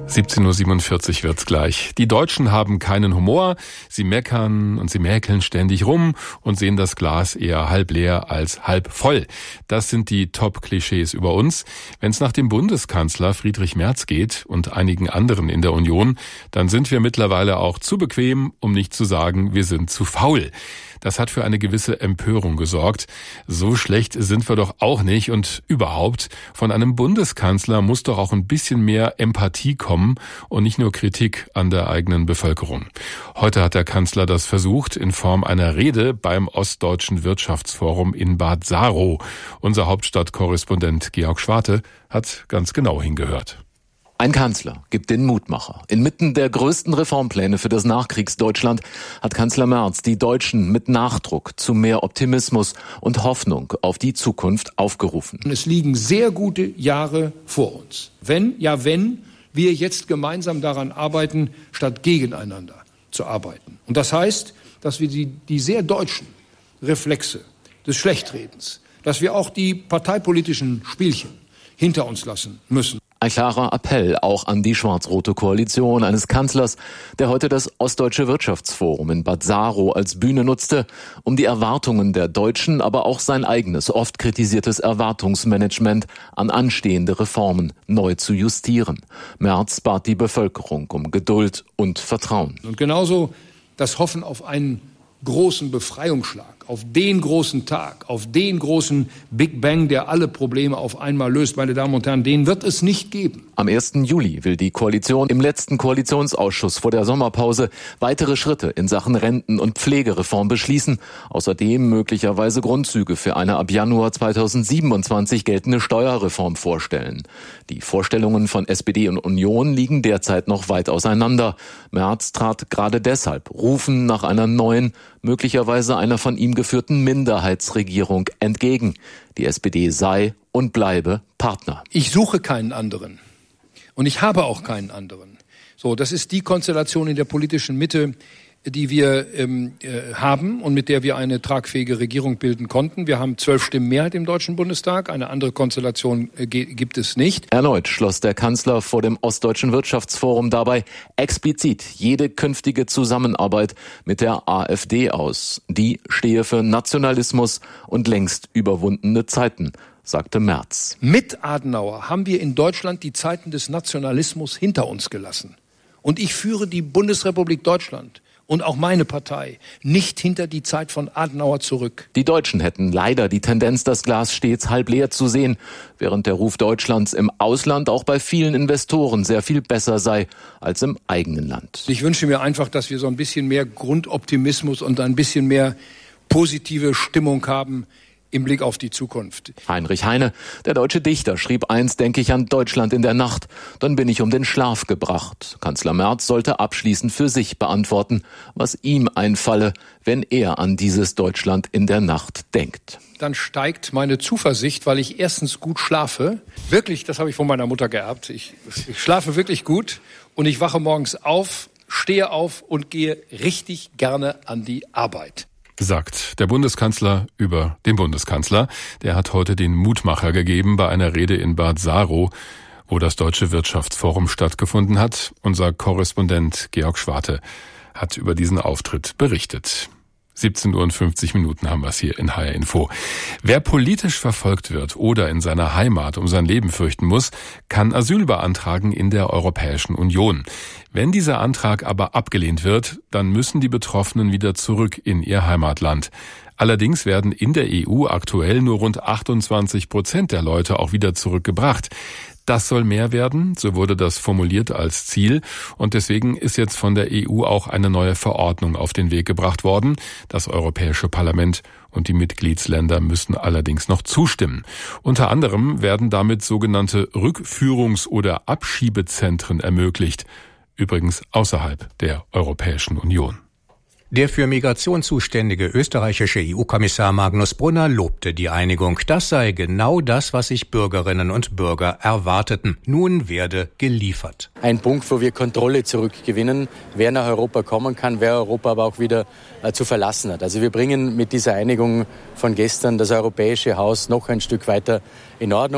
siebzehn Uhr siebenundvierzig wird's gleich. Die Deutschen haben keinen Humor. Sie meckern und sie mäkeln ständig rum und sehen das Glas eher halb leer als halb voll. Das sind die Top-Klischees über uns. Wenn es nach dem Bundeskanzler Friedrich Merz geht und einigen anderen in der Union, dann sind wir mittlerweile auch zu bequem, um nicht zu sagen, wir sind zu faul. Das hat für eine gewisse Empörung gesorgt. So schlecht sind wir doch auch nicht und überhaupt, von einem Bundeskanzler muss doch auch ein bisschen mehr Empathie kommen und nicht nur Kritik an der eigenen Bevölkerung. Heute hat der Kanzler das versucht in Form einer Rede beim Ostdeutschen Wirtschaftsforum in Bad Saro. Unser Hauptstadtkorrespondent Georg Schwarte hat ganz genau hingehört. Ein Kanzler gibt den Mutmacher. Inmitten der größten Reformpläne für das Nachkriegsdeutschland hat Kanzler Merz die Deutschen mit Nachdruck zu mehr Optimismus und Hoffnung auf die Zukunft aufgerufen. Es liegen sehr gute Jahre vor uns. Wenn, ja wenn, wir jetzt gemeinsam daran arbeiten, statt gegeneinander zu arbeiten. Und das heißt, dass wir die, die sehr deutschen Reflexe des Schlechtredens, dass wir auch die parteipolitischen Spielchen hinter uns lassen müssen. Ein klarer Appell auch an die schwarz-rote Koalition eines Kanzlers, der heute das Ostdeutsche Wirtschaftsforum in Bad Saro als Bühne nutzte, um die Erwartungen der Deutschen, aber auch sein eigenes, oft kritisiertes Erwartungsmanagement an anstehende Reformen neu zu justieren. Merz bat die Bevölkerung um Geduld und Vertrauen. Und genauso das Hoffen auf einen großen Befreiungsschlag, auf den großen Tag, auf den großen Big Bang, der alle Probleme auf einmal löst, meine Damen und Herren, den wird es nicht geben. Am ersten Juli will die Koalition im letzten Koalitionsausschuss vor der Sommerpause weitere Schritte in Sachen Renten- und Pflegereform beschließen. Außerdem möglicherweise Grundzüge für eine ab Januar zweitausendsiebenundzwanzig geltende Steuerreform vorstellen. Die Vorstellungen von S P D und Union liegen derzeit noch weit auseinander. Merz trat gerade deshalb Rufen nach einer neuen, möglicherweise einer von ihm geführten Minderheitsregierung entgegen. Die S P D sei und bleibe Partner. Ich suche keinen anderen und ich habe auch keinen anderen. So, das ist die Konstellation in der politischen Mitte, die wir ähm, äh, haben und mit der wir eine tragfähige Regierung bilden konnten. Wir haben zwölf Stimmen Mehrheit im Deutschen Bundestag. Eine andere Konstellation äh, ge- gibt es nicht. Erneut schloss der Kanzler vor dem Ostdeutschen Wirtschaftsforum dabei explizit jede künftige Zusammenarbeit mit der AfD aus. Die stehe für Nationalismus und längst überwundene Zeiten, sagte Merz. Mit Adenauer haben wir in Deutschland die Zeiten des Nationalismus hinter uns gelassen. Und ich führe die Bundesrepublik Deutschland und auch meine Partei nicht hinter die Zeit von Adenauer zurück. Die Deutschen hätten leider die Tendenz, das Glas stets halb leer zu sehen, während der Ruf Deutschlands im Ausland auch bei vielen Investoren sehr viel besser sei als im eigenen Land. Ich wünsche mir einfach, dass wir so ein bisschen mehr Grundoptimismus und ein bisschen mehr positive Stimmung haben im Blick auf die Zukunft. Heinrich Heine, der deutsche Dichter, schrieb einst, denke ich an Deutschland in der Nacht, dann bin ich um den Schlaf gebracht. Kanzler Merz sollte abschließend für sich beantworten, was ihm einfalle, wenn er an dieses Deutschland in der Nacht denkt. Dann steigt meine Zuversicht, weil ich erstens gut schlafe. Wirklich, das habe ich von meiner Mutter geerbt. Ich, ich schlafe wirklich gut und ich wache morgens auf, stehe auf und gehe richtig gerne an die Arbeit. Sagt der Bundeskanzler über den Bundeskanzler. Der hat heute den Mutmacher gegeben bei einer Rede in Bad Saro, wo das Deutsche Wirtschaftsforum stattgefunden hat. Unser Korrespondent Georg Schwarte hat über diesen Auftritt berichtet. siebzehn Uhr und fünfzig Minuten haben wir es hier in H R Info. Wer politisch verfolgt wird oder in seiner Heimat um sein Leben fürchten muss, kann Asyl beantragen in der Europäischen Union. Wenn dieser Antrag aber abgelehnt wird, dann müssen die Betroffenen wieder zurück in ihr Heimatland. Allerdings werden in der E U aktuell nur rund achtundzwanzig Prozent der Leute auch wieder zurückgebracht. Das soll mehr werden, so wurde das formuliert als Ziel, und deswegen ist jetzt von der E U auch eine neue Verordnung auf den Weg gebracht worden. Das Europäische Parlament und die Mitgliedsländer müssen allerdings noch zustimmen. Unter anderem werden damit sogenannte Rückführungs- oder Abschiebezentren ermöglicht, übrigens außerhalb der Europäischen Union. Der für Migration zuständige österreichische E U-Kommissar Magnus Brunner lobte die Einigung. Das sei genau das, was sich Bürgerinnen und Bürger erwarteten. Nun werde geliefert. Ein Punkt, wo wir Kontrolle zurückgewinnen, wer nach Europa kommen kann, wer Europa aber auch wieder äh, zu verlassen hat. Also wir bringen mit dieser Einigung von gestern das europäische Haus noch ein Stück weiter in Ordnung.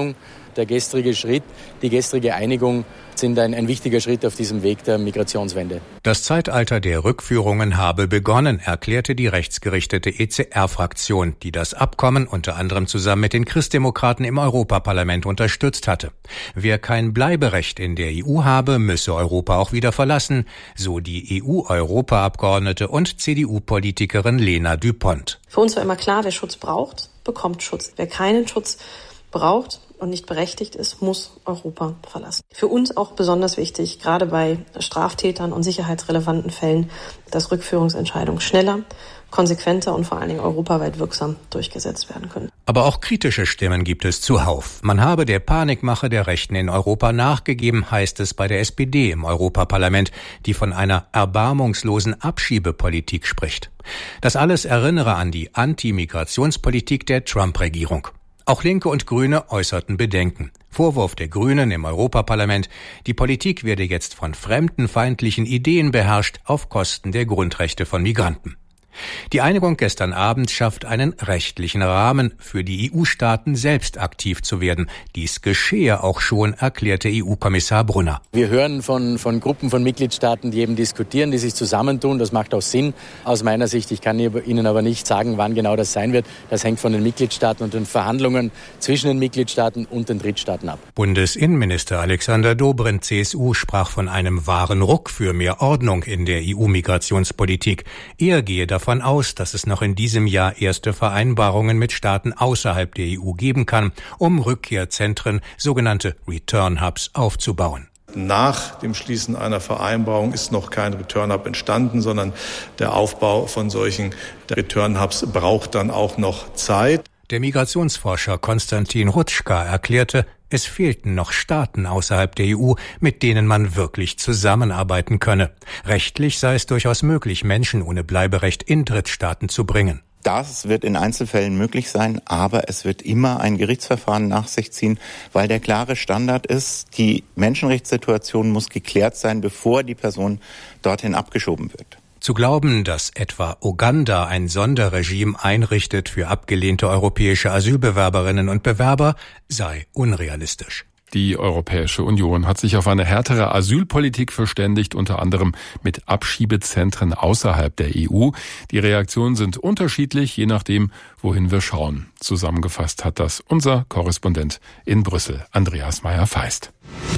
Der gestrige Schritt, die gestrige Einigung sind ein, ein wichtiger Schritt auf diesem Weg der Migrationswende. Das Zeitalter der Rückführungen habe begonnen, erklärte die rechtsgerichtete E C R-Fraktion, die das Abkommen unter anderem zusammen mit den Christdemokraten im Europaparlament unterstützt hatte. Wer kein Bleiberecht in der E U habe, müsse Europa auch wieder verlassen, so die E U-Europaabgeordnete und C D U-Politikerin Lena Düpont. Für uns war immer klar, wer Schutz braucht, bekommt Schutz. Wer keinen Schutz braucht und nicht berechtigt ist, muss Europa verlassen. Für uns auch besonders wichtig, gerade bei Straftätern und sicherheitsrelevanten Fällen, dass Rückführungsentscheidungen schneller, konsequenter und vor allen Dingen europaweit wirksam durchgesetzt werden können. Aber auch kritische Stimmen gibt es zuhauf. Man habe der Panikmache der Rechten in Europa nachgegeben, heißt es bei der S P D im Europaparlament, die von einer erbarmungslosen Abschiebepolitik spricht. Das alles erinnere an die Anti-Migrationspolitik der Trump-Regierung. Auch Linke und Grüne äußerten Bedenken. Vorwurf der Grünen im Europaparlament, die Politik werde jetzt von fremdenfeindlichen Ideen beherrscht auf Kosten der Grundrechte von Migranten. Die Einigung gestern Abend schafft einen rechtlichen Rahmen für die E U-Staaten, selbst aktiv zu werden. Dies geschehe auch schon, erklärte E U-Kommissar Brunner. Wir hören von, von Gruppen von Mitgliedstaaten, die eben diskutieren, die sich zusammentun. Das macht auch Sinn aus meiner Sicht. Ich kann Ihnen aber nicht sagen, wann genau das sein wird. Das hängt von den Mitgliedstaaten und den Verhandlungen zwischen den Mitgliedstaaten und den Drittstaaten ab. Bundesinnenminister Alexander Dobrindt, C S U, sprach von einem wahren Ruck für mehr Ordnung in der E U-Migrationspolitik. Er gehe davon aus, dass es noch in diesem Jahr erste Vereinbarungen mit Staaten außerhalb der E U geben kann, um Rückkehrzentren, sogenannte Return Hubs, aufzubauen. Nach dem Schließen einer Vereinbarung ist noch kein Return Hub entstanden, sondern der Aufbau von solchen Return Hubs braucht dann auch noch Zeit. Der Migrationsforscher Konstantin Rutschka erklärte, es fehlten noch Staaten außerhalb der E U, mit denen man wirklich zusammenarbeiten könne. Rechtlich sei es durchaus möglich, Menschen ohne Bleiberecht in Drittstaaten zu bringen. Das wird in Einzelfällen möglich sein, aber es wird immer ein Gerichtsverfahren nach sich ziehen, weil der klare Standard ist, die Menschenrechtssituation muss geklärt sein, bevor die Person dorthin abgeschoben wird. Zu glauben, dass etwa Uganda ein Sonderregime einrichtet für abgelehnte europäische Asylbewerberinnen und Bewerber, sei unrealistisch. Die Europäische Union hat sich auf eine härtere Asylpolitik verständigt, unter anderem mit Abschiebezentren außerhalb der E U. Die Reaktionen sind unterschiedlich, je nachdem, wohin wir schauen. Zusammengefasst hat das unser Korrespondent in Brüssel, Andreas Meyer-Feist.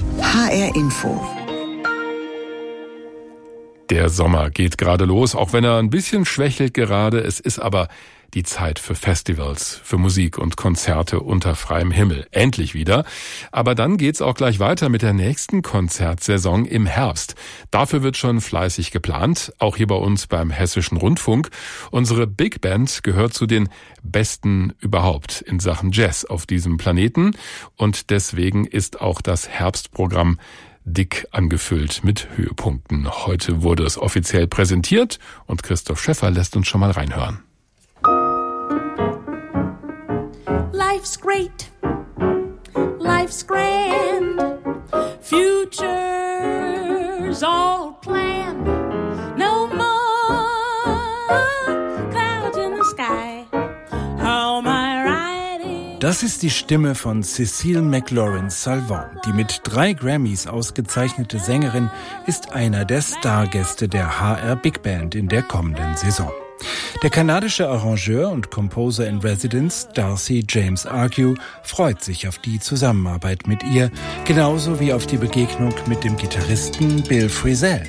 H R Info. Der Sommer geht gerade los, auch wenn er ein bisschen schwächelt gerade. Es ist aber die Zeit für Festivals, für Musik und Konzerte unter freiem Himmel. Endlich wieder. Aber dann geht's auch gleich weiter mit der nächsten Konzertsaison im Herbst. Dafür wird schon fleißig geplant, auch hier bei uns beim Hessischen Rundfunk. Unsere Big Band gehört zu den besten überhaupt in Sachen Jazz auf diesem Planeten. Und deswegen ist auch das Herbstprogramm dick angefüllt mit Höhepunkten. Heute wurde es offiziell präsentiert und Christoph Schäffer lässt uns schon mal reinhören. Life's great, life's grand, future's all planned, no more clouds in the sky, how am I riding? Das ist die Stimme von Cécile McLaurin-Salvant. Die mit drei Grammys ausgezeichnete Sängerin ist einer der Stargäste der H R Big Band in der kommenden Saison. Der kanadische Arrangeur und Composer in Residence Darcy James Argue freut sich auf die Zusammenarbeit mit ihr, genauso wie auf die Begegnung mit dem Gitarristen Bill Frisell.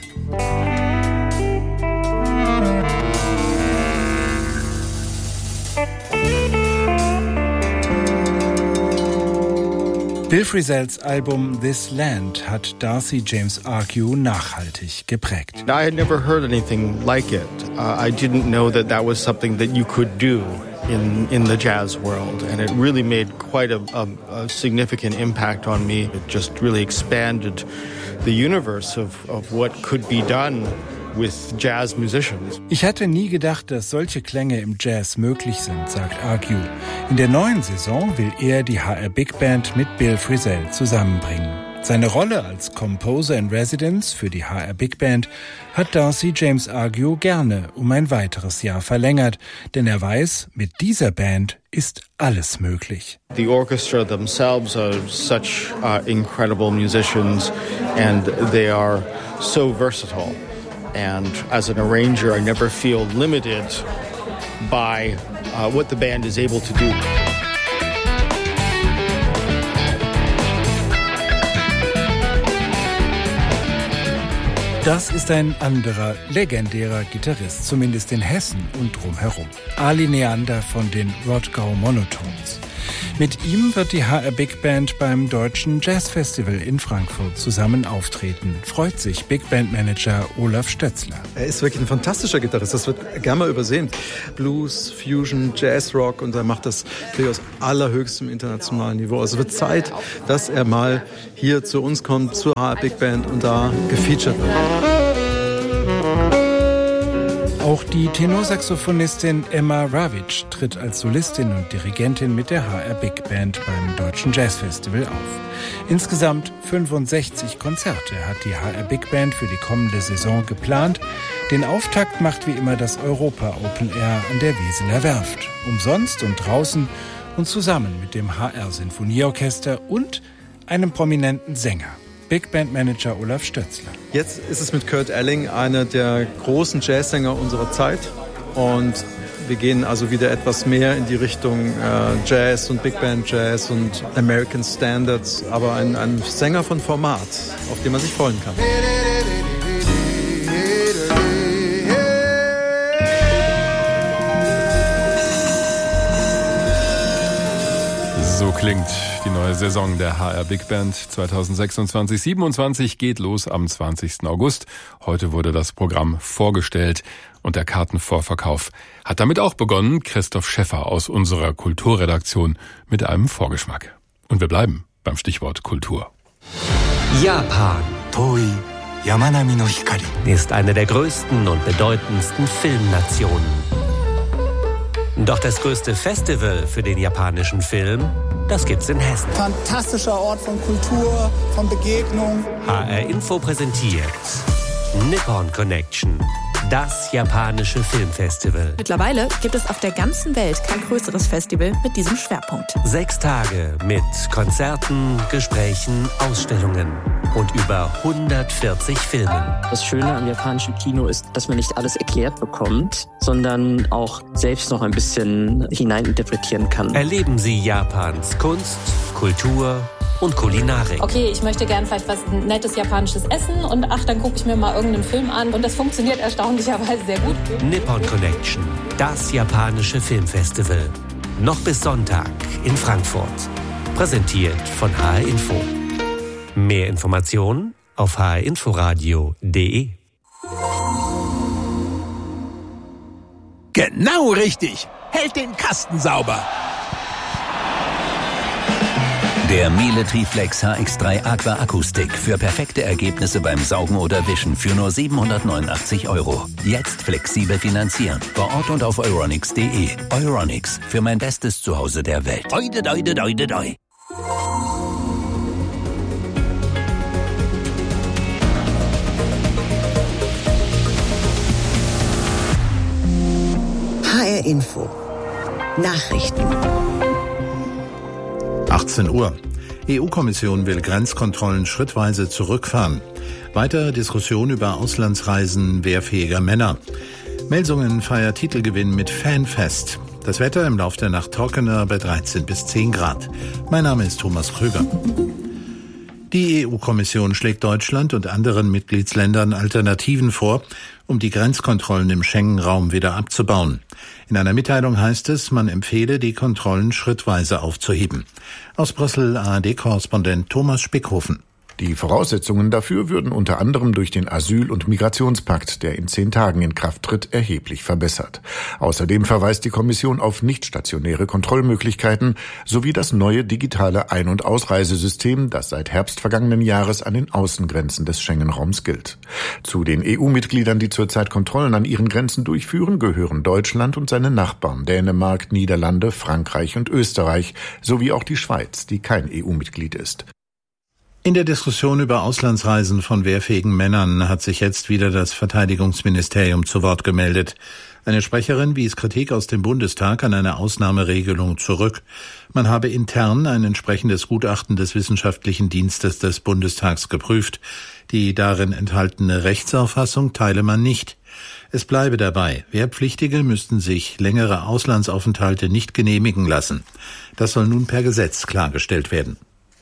Bill Frisells Album This Land hat Darcy James Argue nachhaltig geprägt. I had never heard anything like it. Uh, I didn't know that that was something that you could do in in the jazz world, and it really made quite a, a, a significant impact on me. It just really expanded the universe of, of what could be done with jazz musicians. Ich hatte nie gedacht, dass solche Klänge im Jazz möglich sind, sagt Argue. In der neuen Saison will er die H R Big Band mit Bill Frisell zusammenbringen. Seine Rolle als Composer in Residence für die H R Big Band hat Darcy James Argue gerne um ein weiteres Jahr verlängert, denn er weiß, mit dieser Band ist alles möglich. The orchestra themselves are such uh, incredible musicians and they are so versatile. And as an arranger, I never feel limited by uh, what the band is able to do. Das ist ein anderer, legendärer Gitarrist, zumindest in Hessen und drumherum. Ali Neander von den Rodgau Monotones. Mit ihm wird die H R Big Band beim Deutschen Jazz Festival in Frankfurt zusammen auftreten. Freut sich Big Band Manager Olaf Stötzler. Er ist wirklich ein fantastischer Gitarrist, das wird gerne mal übersehen. Blues, Fusion, Jazz, Rock und er macht das wirklich aus allerhöchstem internationalen Niveau. Also es wird Zeit, dass er mal hier zu uns kommt, zur H R Big Band und da gefeatured wird. Auch die Tenorsaxophonistin Emma Ravitch tritt als Solistin und Dirigentin mit der H R Big Band beim Deutschen Jazz Festival auf. Insgesamt fünfundsechzig Konzerte hat die H R Big Band für die kommende Saison geplant. Den Auftakt macht wie immer das Europa Open Air an der Weseler Werft. Umsonst und draußen und zusammen mit dem H R Sinfonieorchester und einem prominenten Sänger. Big Band Manager Olaf Stötzler. Jetzt ist es mit Kurt Elling einer der großen Jazzsänger unserer Zeit und wir gehen also wieder etwas mehr in die Richtung äh, Jazz und Big Band Jazz und American Standards, aber ein, ein Sänger von Format, auf den man sich freuen kann. So klingt die neue Saison der H R Big Band zweitausendsechsundzwanzig siebenundzwanzig geht los am zwanzigsten August. Heute wurde das Programm vorgestellt und der Kartenvorverkauf hat damit auch begonnen. Christoph Schäffer aus unserer Kulturredaktion mit einem Vorgeschmack. Und wir bleiben beim Stichwort Kultur. Japan. Toi Yamanami no Hikari ist eine der größten und bedeutendsten Filmnationen. Doch das größte Festival für den japanischen Film, das gibt's in Hessen. Fantastischer Ort von Kultur, von Begegnung. H R Info präsentiert Nippon Connection, das japanische Filmfestival. Mittlerweile gibt es auf der ganzen Welt kein größeres Festival mit diesem Schwerpunkt. Sechs Tage mit Konzerten, Gesprächen, Ausstellungen und über hundertvierzig Filmen. Das Schöne am japanischen Kino ist, dass man nicht alles erklärt bekommt, sondern auch selbst noch ein bisschen hineininterpretieren kann. Erleben Sie Japans Kunst, Kultur und Kulinarik. Okay, ich möchte gern vielleicht was nettes japanisches essen und ach, dann gucke ich mir mal irgendeinen Film an und das funktioniert erstaunlicherweise sehr gut. Nippon Connection, das japanische Filmfestival. Noch bis Sonntag in Frankfurt. Präsentiert von H R Info. Mehr Informationen auf h r inforadio punkt d e. Genau richtig. Hält den Kasten sauber. Der Miele Triflex H X drei Aqua Akkustick für perfekte Ergebnisse beim Saugen oder Wischen für nur siebenhundertneunundachtzig Euro. Jetzt flexibel finanzieren. Vor Ort und auf euronics punkt d e. Euronics, für mein bestes Zuhause der Welt. Doi, doi, doi, doi, doi. H R Info. Nachrichten. achtzehn Uhr. E U-Kommission will Grenzkontrollen schrittweise zurückfahren. Weitere Diskussion über Auslandsreisen wehrfähiger Männer. Melsungen feiert Titelgewinn mit Fanfest. Das Wetter im Lauf der Nacht trockener bei dreizehn bis zehn Grad. Mein Name ist Thomas Krüger. Die E U-Kommission schlägt Deutschland und anderen Mitgliedsländern Alternativen vor, um die Grenzkontrollen im Schengen-Raum wieder abzubauen. In einer Mitteilung heißt es, man empfehle, die Kontrollen schrittweise aufzuheben. Aus Brüssel A R D-Korrespondent Thomas Spickhofen. Die Voraussetzungen dafür würden unter anderem durch den Asyl- und Migrationspakt, der in zehn Tagen in Kraft tritt, erheblich verbessert. Außerdem verweist die Kommission auf nicht stationäre Kontrollmöglichkeiten sowie das neue digitale Ein- und Ausreisesystem, das seit Herbst vergangenen Jahres an den Außengrenzen des Schengen-Raums gilt. Zu den E U-Mitgliedern, die zurzeit Kontrollen an ihren Grenzen durchführen, gehören Deutschland und seine Nachbarn Dänemark, Niederlande, Frankreich und Österreich sowie auch die Schweiz, die kein E U-Mitglied ist. In der Diskussion über Auslandsreisen von wehrfähigen Männern hat sich jetzt wieder das Verteidigungsministerium zu Wort gemeldet. Eine Sprecherin wies Kritik aus dem Bundestag an einer Ausnahmeregelung zurück. Man habe intern ein entsprechendes Gutachten des Wissenschaftlichen Dienstes des Bundestags geprüft. Die darin enthaltene Rechtsauffassung teile man nicht. Es bleibe dabei, Wehrpflichtige müssten sich längere Auslandsaufenthalte nicht genehmigen lassen. Das soll nun per Gesetz klargestellt werden.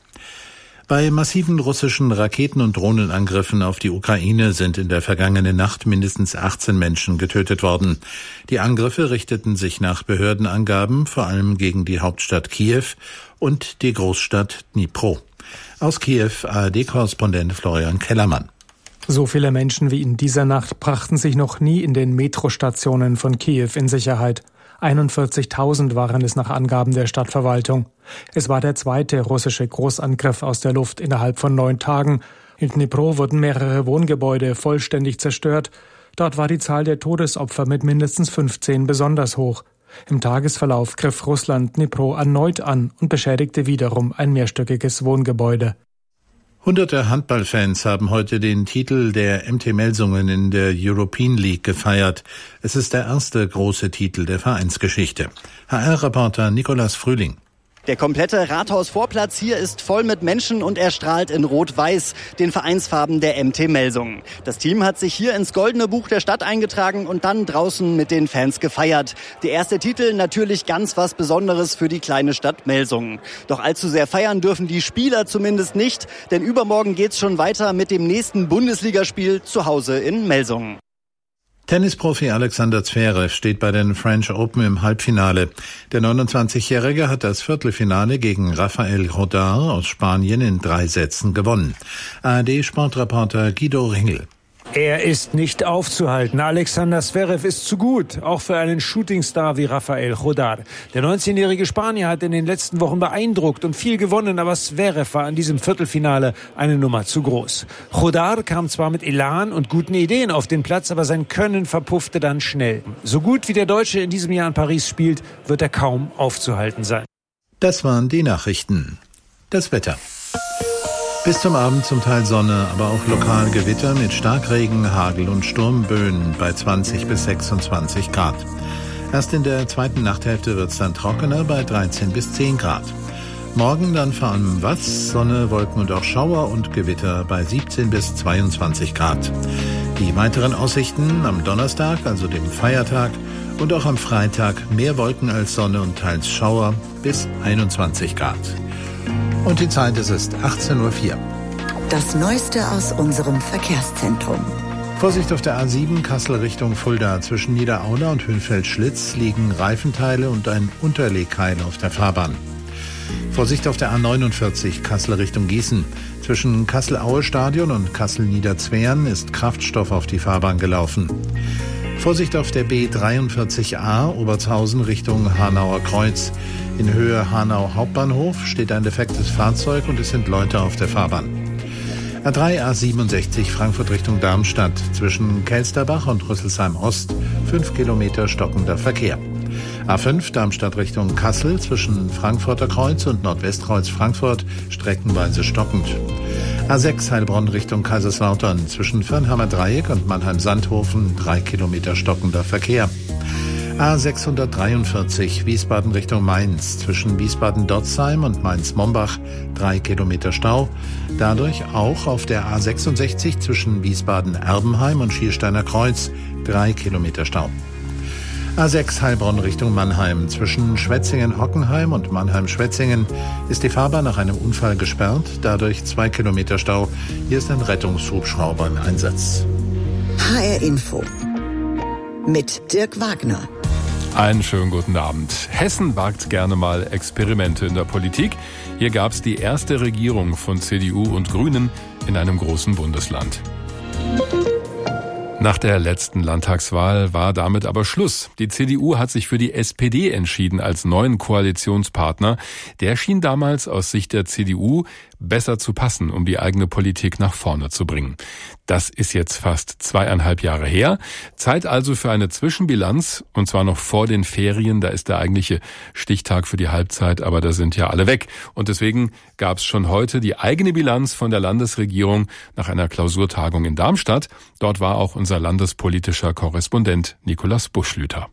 Bei massiven russischen Raketen- und Drohnenangriffen auf die Ukraine sind in der vergangenen Nacht mindestens achtzehn Menschen getötet worden. Die Angriffe richteten sich nach Behördenangaben vor allem gegen die Hauptstadt Kiew und die Großstadt Dnipro. Aus Kiew A R D-Korrespondent Florian Kellermann. So viele Menschen wie in dieser Nacht brachten sich noch nie in den Metrostationen von Kiew in Sicherheit. einundvierzigtausend waren es nach Angaben der Stadtverwaltung. Es war der zweite russische Großangriff aus der Luft innerhalb von neun Tagen. In Dnipro wurden mehrere Wohngebäude vollständig zerstört. Dort war die Zahl der Todesopfer mit mindestens fünfzehn besonders hoch. Im Tagesverlauf griff Russland Dnipro erneut an und beschädigte wiederum ein mehrstöckiges Wohngebäude. Hunderte Handballfans haben heute den Titel der M T Melsungen in der European League gefeiert. Es ist der erste große Titel der Vereinsgeschichte. H R-Reporter Nikolas Frühling. Der komplette Rathausvorplatz hier ist voll mit Menschen und er strahlt in Rot-Weiß, den Vereinsfarben der M T Melsungen. Das Team hat sich hier ins Goldene Buch der Stadt eingetragen und dann draußen mit den Fans gefeiert. Der erste Titel natürlich ganz was Besonderes für die kleine Stadt Melsungen. Doch allzu sehr feiern dürfen die Spieler zumindest nicht, denn übermorgen geht's schon weiter mit dem nächsten Bundesligaspiel zu Hause in Melsungen. Tennisprofi Alexander Zverev steht bei den French Open im Halbfinale. Der neunundzwanzigjährige hat das Viertelfinale gegen Rafael Rodar aus Spanien in drei Sätzen gewonnen. A R D-Sportreporter Guido Ringel. Er ist nicht aufzuhalten. Alexander Zverev ist zu gut, auch für einen Shootingstar wie Rafael Rodar. Der neunzehnjährige Spanier hat in den letzten Wochen beeindruckt und viel gewonnen, aber Zverev war in diesem Viertelfinale eine Nummer zu groß. Rodar kam zwar mit Elan und guten Ideen auf den Platz, aber sein Können verpuffte dann schnell. So gut wie der Deutsche in diesem Jahr in Paris spielt, wird er kaum aufzuhalten sein. Das waren die Nachrichten. Das Wetter. Bis zum Abend zum Teil Sonne, aber auch lokal Gewitter mit Starkregen, Hagel und Sturmböen bei zwanzig bis sechsundzwanzig Grad. Erst in der zweiten Nachthälfte wird es dann trockener bei dreizehn bis zehn Grad. Morgen dann vor allem was, Sonne, Wolken und auch Schauer und Gewitter bei siebzehn bis zweiundzwanzig Grad. Die weiteren Aussichten am Donnerstag, also dem Feiertag, und auch am Freitag mehr Wolken als Sonne und teils Schauer bis einundzwanzig Grad. Und die Zeit, es ist achtzehn Uhr vier. Das Neueste aus unserem Verkehrszentrum. Vorsicht auf der A sieben Kassel Richtung Fulda. Zwischen Niederaula und Hünfeld-Schlitz liegen Reifenteile und ein Unterlegkeil auf der Fahrbahn. Vorsicht auf der A neunundvierzig Kassel Richtung Gießen. Zwischen Kassel-Aue-Stadion und Kassel-Niederzwern ist Kraftstoff auf die Fahrbahn gelaufen. Vorsicht auf der B dreiundvierzig A Obertshausen Richtung Hanauer Kreuz. In Höhe Hanau Hauptbahnhof steht ein defektes Fahrzeug und es sind Leute auf der Fahrbahn. A drei A siebenundsechzig Frankfurt Richtung Darmstadt. Zwischen Kelsterbach und Rüsselsheim Ost fünf Kilometer stockender Verkehr. A fünf Darmstadt Richtung Kassel zwischen Frankfurter Kreuz und Nordwestkreuz Frankfurt streckenweise stockend. A sechs Heilbronn Richtung Kaiserslautern zwischen Firnheimer Dreieck und Mannheim-Sandhofen drei Kilometer stockender Verkehr. A sechshundertdreiundvierzig Wiesbaden Richtung Mainz zwischen Wiesbaden-Dotzheim und Mainz-Mombach drei Kilometer Stau. Dadurch auch auf der A sechsundsechzig zwischen Wiesbaden-Erbenheim und Schiersteiner Kreuz drei Kilometer Stau. A sechs Heilbronn Richtung Mannheim. Zwischen Schwetzingen-Hockenheim und Mannheim-Schwetzingen ist die Fahrbahn nach einem Unfall gesperrt, dadurch zwei Kilometer Stau. Hier ist ein Rettungshubschrauber im Einsatz. H R Info mit Dirk Wagner. Einen schönen guten Abend. Hessen wagt gerne mal Experimente in der Politik. Hier gab es die erste Regierung von C D U und Grünen in einem großen Bundesland. Nach der letzten Landtagswahl war damit aber Schluss. Die C D U hat sich für die S P D entschieden als neuen Koalitionspartner. Der schien damals aus Sicht der C D U besser zu passen, um die eigene Politik nach vorne zu bringen. Das ist jetzt fast zweieinhalb Jahre her. Zeit also für eine Zwischenbilanz, und zwar noch vor den Ferien. Da ist der eigentliche Stichtag für die Halbzeit, aber da sind ja alle weg. Und deswegen gab es schon heute die eigene Bilanz von der Landesregierung nach einer Klausurtagung in Darmstadt. Dort war auch unser landespolitischer Korrespondent Nikolaus Buschlüter.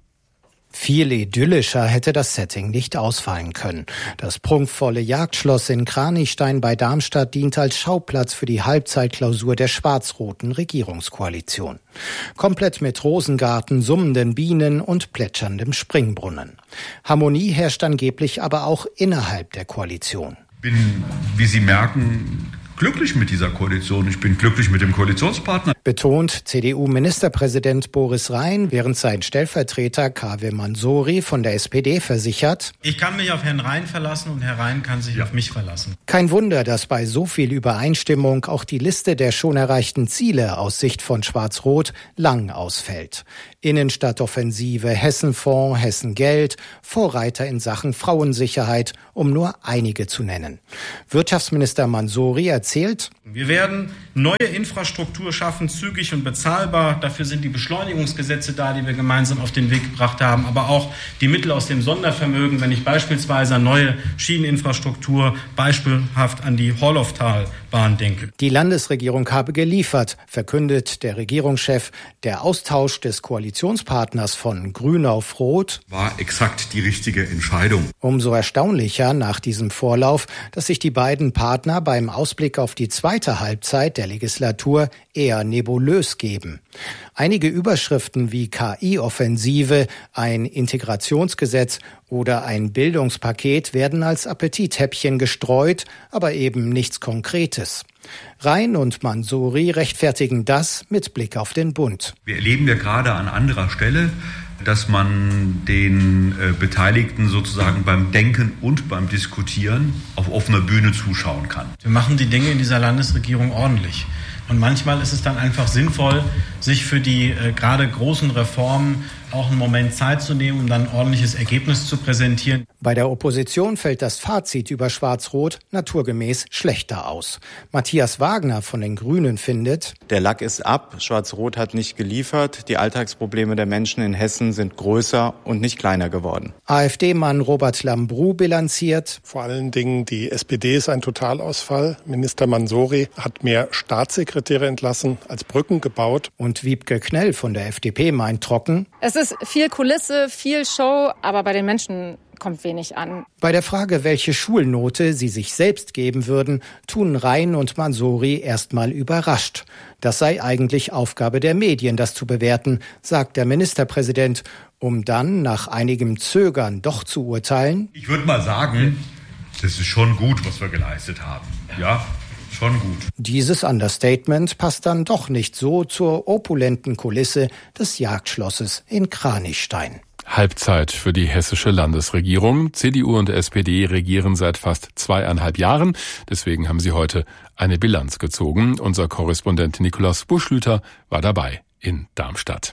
Viel idyllischer hätte das Setting nicht ausfallen können. Das prunkvolle Jagdschloss in Kranichstein bei Darmstadt dient als Schauplatz für die Halbzeitklausur der schwarz-roten Regierungskoalition. Komplett mit Rosengarten, summenden Bienen und plätscherndem Springbrunnen. Harmonie herrscht angeblich aber auch innerhalb der Koalition. Ich bin, wie Sie merken, glücklich mit dieser Koalition. Ich bin glücklich mit dem Koalitionspartner. Betont C D U-Ministerpräsident Boris Rhein, während sein Stellvertreter Kaweh Mansouri von der S P D versichert: Ich kann mich auf Herrn Rhein verlassen und Herr Rhein kann sich ja. auf mich verlassen. Kein Wunder, dass bei so viel Übereinstimmung auch die Liste der schon erreichten Ziele aus Sicht von Schwarz-Rot lang ausfällt. Innenstadtoffensive, Hessenfonds, Hessengeld, Vorreiter in Sachen Frauensicherheit, um nur einige zu nennen. Wirtschaftsminister Mansouri erzählt: Wir werden neue Infrastruktur schaffen, zügig und bezahlbar. Dafür sind die Beschleunigungsgesetze da, die wir gemeinsam auf den Weg gebracht haben, aber auch die Mittel aus dem Sondervermögen, wenn ich beispielsweise an neue Schieneninfrastruktur, beispielhaft an die Horloftalbahn denke. Die Landesregierung habe geliefert, verkündet der Regierungschef. Der Austausch des Koalitionspartners von Grün auf Rot war exakt die richtige Entscheidung. Umso erstaunlicher nach diesem Vorlauf, dass sich die beiden Partner beim Ausblick auf die zweite Halbzeit der Legislatur eher nebulös geben. Einige Überschriften wie K I-Offensive, ein Integrationsgesetz oder ein Bildungspaket werden als Appetithäppchen gestreut, aber eben nichts Konkretes. Rhein und Mansouri rechtfertigen das mit Blick auf den Bund. Wir erleben ja gerade an anderer Stelle, dass man den äh, Beteiligten sozusagen beim Denken und beim Diskutieren auf offener Bühne zuschauen kann. Wir machen die Dinge in dieser Landesregierung ordentlich. Und manchmal ist es dann einfach sinnvoll, sich für die äh, gerade großen Reformen auch einen Moment Zeit zu nehmen, um dann ein ordentliches Ergebnis zu präsentieren. Bei der Opposition fällt das Fazit über Schwarz-Rot naturgemäß schlechter aus. Matthias Wagner von den Grünen findet: Der Lack ist ab, Schwarz-Rot hat nicht geliefert, die Alltagsprobleme der Menschen in Hessen sind größer und nicht kleiner geworden. AfD-Mann Robert Lambrou bilanziert: Vor allen Dingen die S P D ist ein Totalausfall. Minister Mansouri hat mehr Staatssekretäre entlassen als Brücken gebaut. Und Wiebke Knell von der F D P meint trocken: Es ist viel Kulisse, viel Show, aber bei den Menschen kommt wenig an. Bei der Frage, welche Schulnote sie sich selbst geben würden, tun Rhein und Mansouri erstmal überrascht. Das sei eigentlich Aufgabe der Medien, das zu bewerten, sagt der Ministerpräsident, um dann nach einigem Zögern doch zu urteilen: Ich würde mal sagen, das ist schon gut, was wir geleistet haben. Ja, schon gut. Dieses Understatement passt dann doch nicht so zur opulenten Kulisse des Jagdschlosses in Kranichstein. Halbzeit für die hessische Landesregierung. C D U und S P D regieren seit fast zweieinhalb Jahren. Deswegen haben sie heute eine Bilanz gezogen. Unser Korrespondent Nikolaus Buschlüter war dabei in Darmstadt.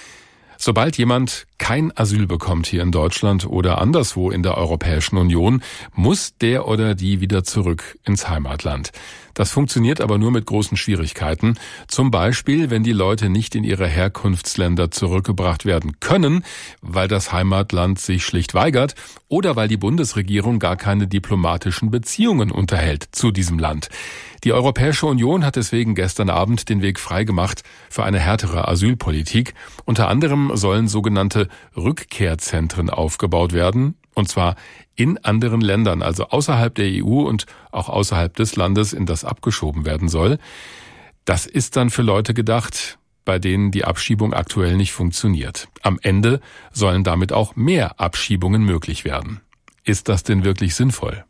Sobald jemand kein Asyl bekommt hier in Deutschland oder anderswo in der Europäischen Union, muss der oder die wieder zurück ins Heimatland. Das funktioniert aber nur mit großen Schwierigkeiten. Zum Beispiel, wenn die Leute nicht in ihre Herkunftsländer zurückgebracht werden können, weil das Heimatland sich schlicht weigert oder weil die Bundesregierung gar keine diplomatischen Beziehungen unterhält zu diesem Land. Die Europäische Union hat deswegen gestern Abend den Weg freigemacht für eine härtere Asylpolitik. Unter anderem sollen sogenannte Rückkehrzentren aufgebaut werden, und zwar in anderen Ländern, also außerhalb der E U und auch außerhalb des Landes, in das abgeschoben werden soll. Das ist dann für Leute gedacht, bei denen die Abschiebung aktuell nicht funktioniert. Am Ende sollen damit auch mehr Abschiebungen möglich werden. Ist das denn wirklich sinnvoll?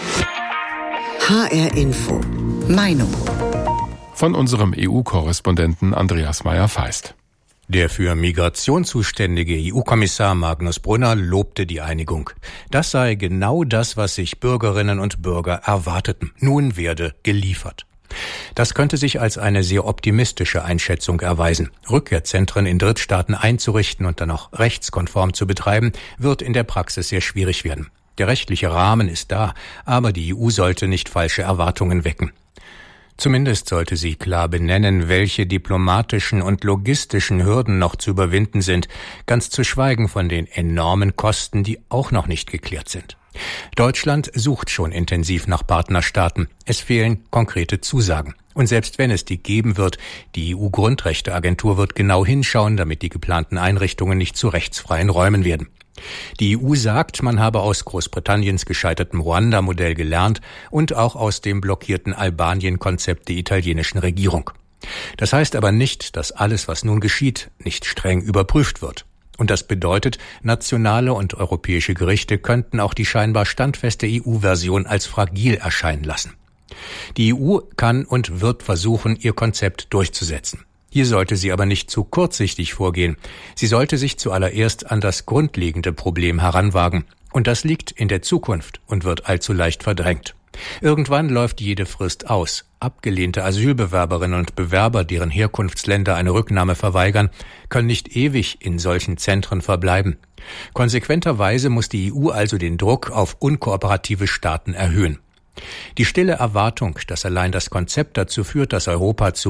H R Info. Meinung. Von unserem E U-Korrespondenten Andreas Meyer-Feist. Der für Migration zuständige E U-Kommissar Magnus Brunner lobte die Einigung. Das sei genau das, was sich Bürgerinnen und Bürger erwarteten. Nun werde geliefert. Das könnte sich als eine sehr optimistische Einschätzung erweisen. Rückkehrzentren in Drittstaaten einzurichten und dann auch rechtskonform zu betreiben, wird in der Praxis sehr schwierig werden. Der rechtliche Rahmen ist da, aber die E U sollte nicht falsche Erwartungen wecken. Zumindest sollte sie klar benennen, welche diplomatischen und logistischen Hürden noch zu überwinden sind, ganz zu schweigen von den enormen Kosten, die auch noch nicht geklärt sind. Deutschland sucht schon intensiv nach Partnerstaaten. Es fehlen konkrete Zusagen. Und selbst wenn es die geben wird, die E U-Grundrechteagentur wird genau hinschauen, damit die geplanten Einrichtungen nicht zu rechtsfreien Räumen werden. Die E U sagt, man habe aus Großbritanniens gescheitertem Ruanda-Modell gelernt und auch aus dem blockierten Albanien-Konzept der italienischen Regierung. Das heißt aber nicht, dass alles, was nun geschieht, nicht streng überprüft wird. Und das bedeutet, nationale und europäische Gerichte könnten auch die scheinbar standfeste E U-Version als fragil erscheinen lassen. Die E U kann und wird versuchen, ihr Konzept durchzusetzen. Hier sollte sie aber nicht zu kurzsichtig vorgehen. Sie sollte sich zuallererst an das grundlegende Problem heranwagen. Und das liegt in der Zukunft und wird allzu leicht verdrängt. Irgendwann läuft jede Frist aus. Abgelehnte Asylbewerberinnen und Bewerber, deren Herkunftsländer eine Rücknahme verweigern, können nicht ewig in solchen Zentren verbleiben. Konsequenterweise muss die E U also den Druck auf unkooperative Staaten erhöhen. Die stille Erwartung, dass allein das Konzept dazu führt, dass Europa zu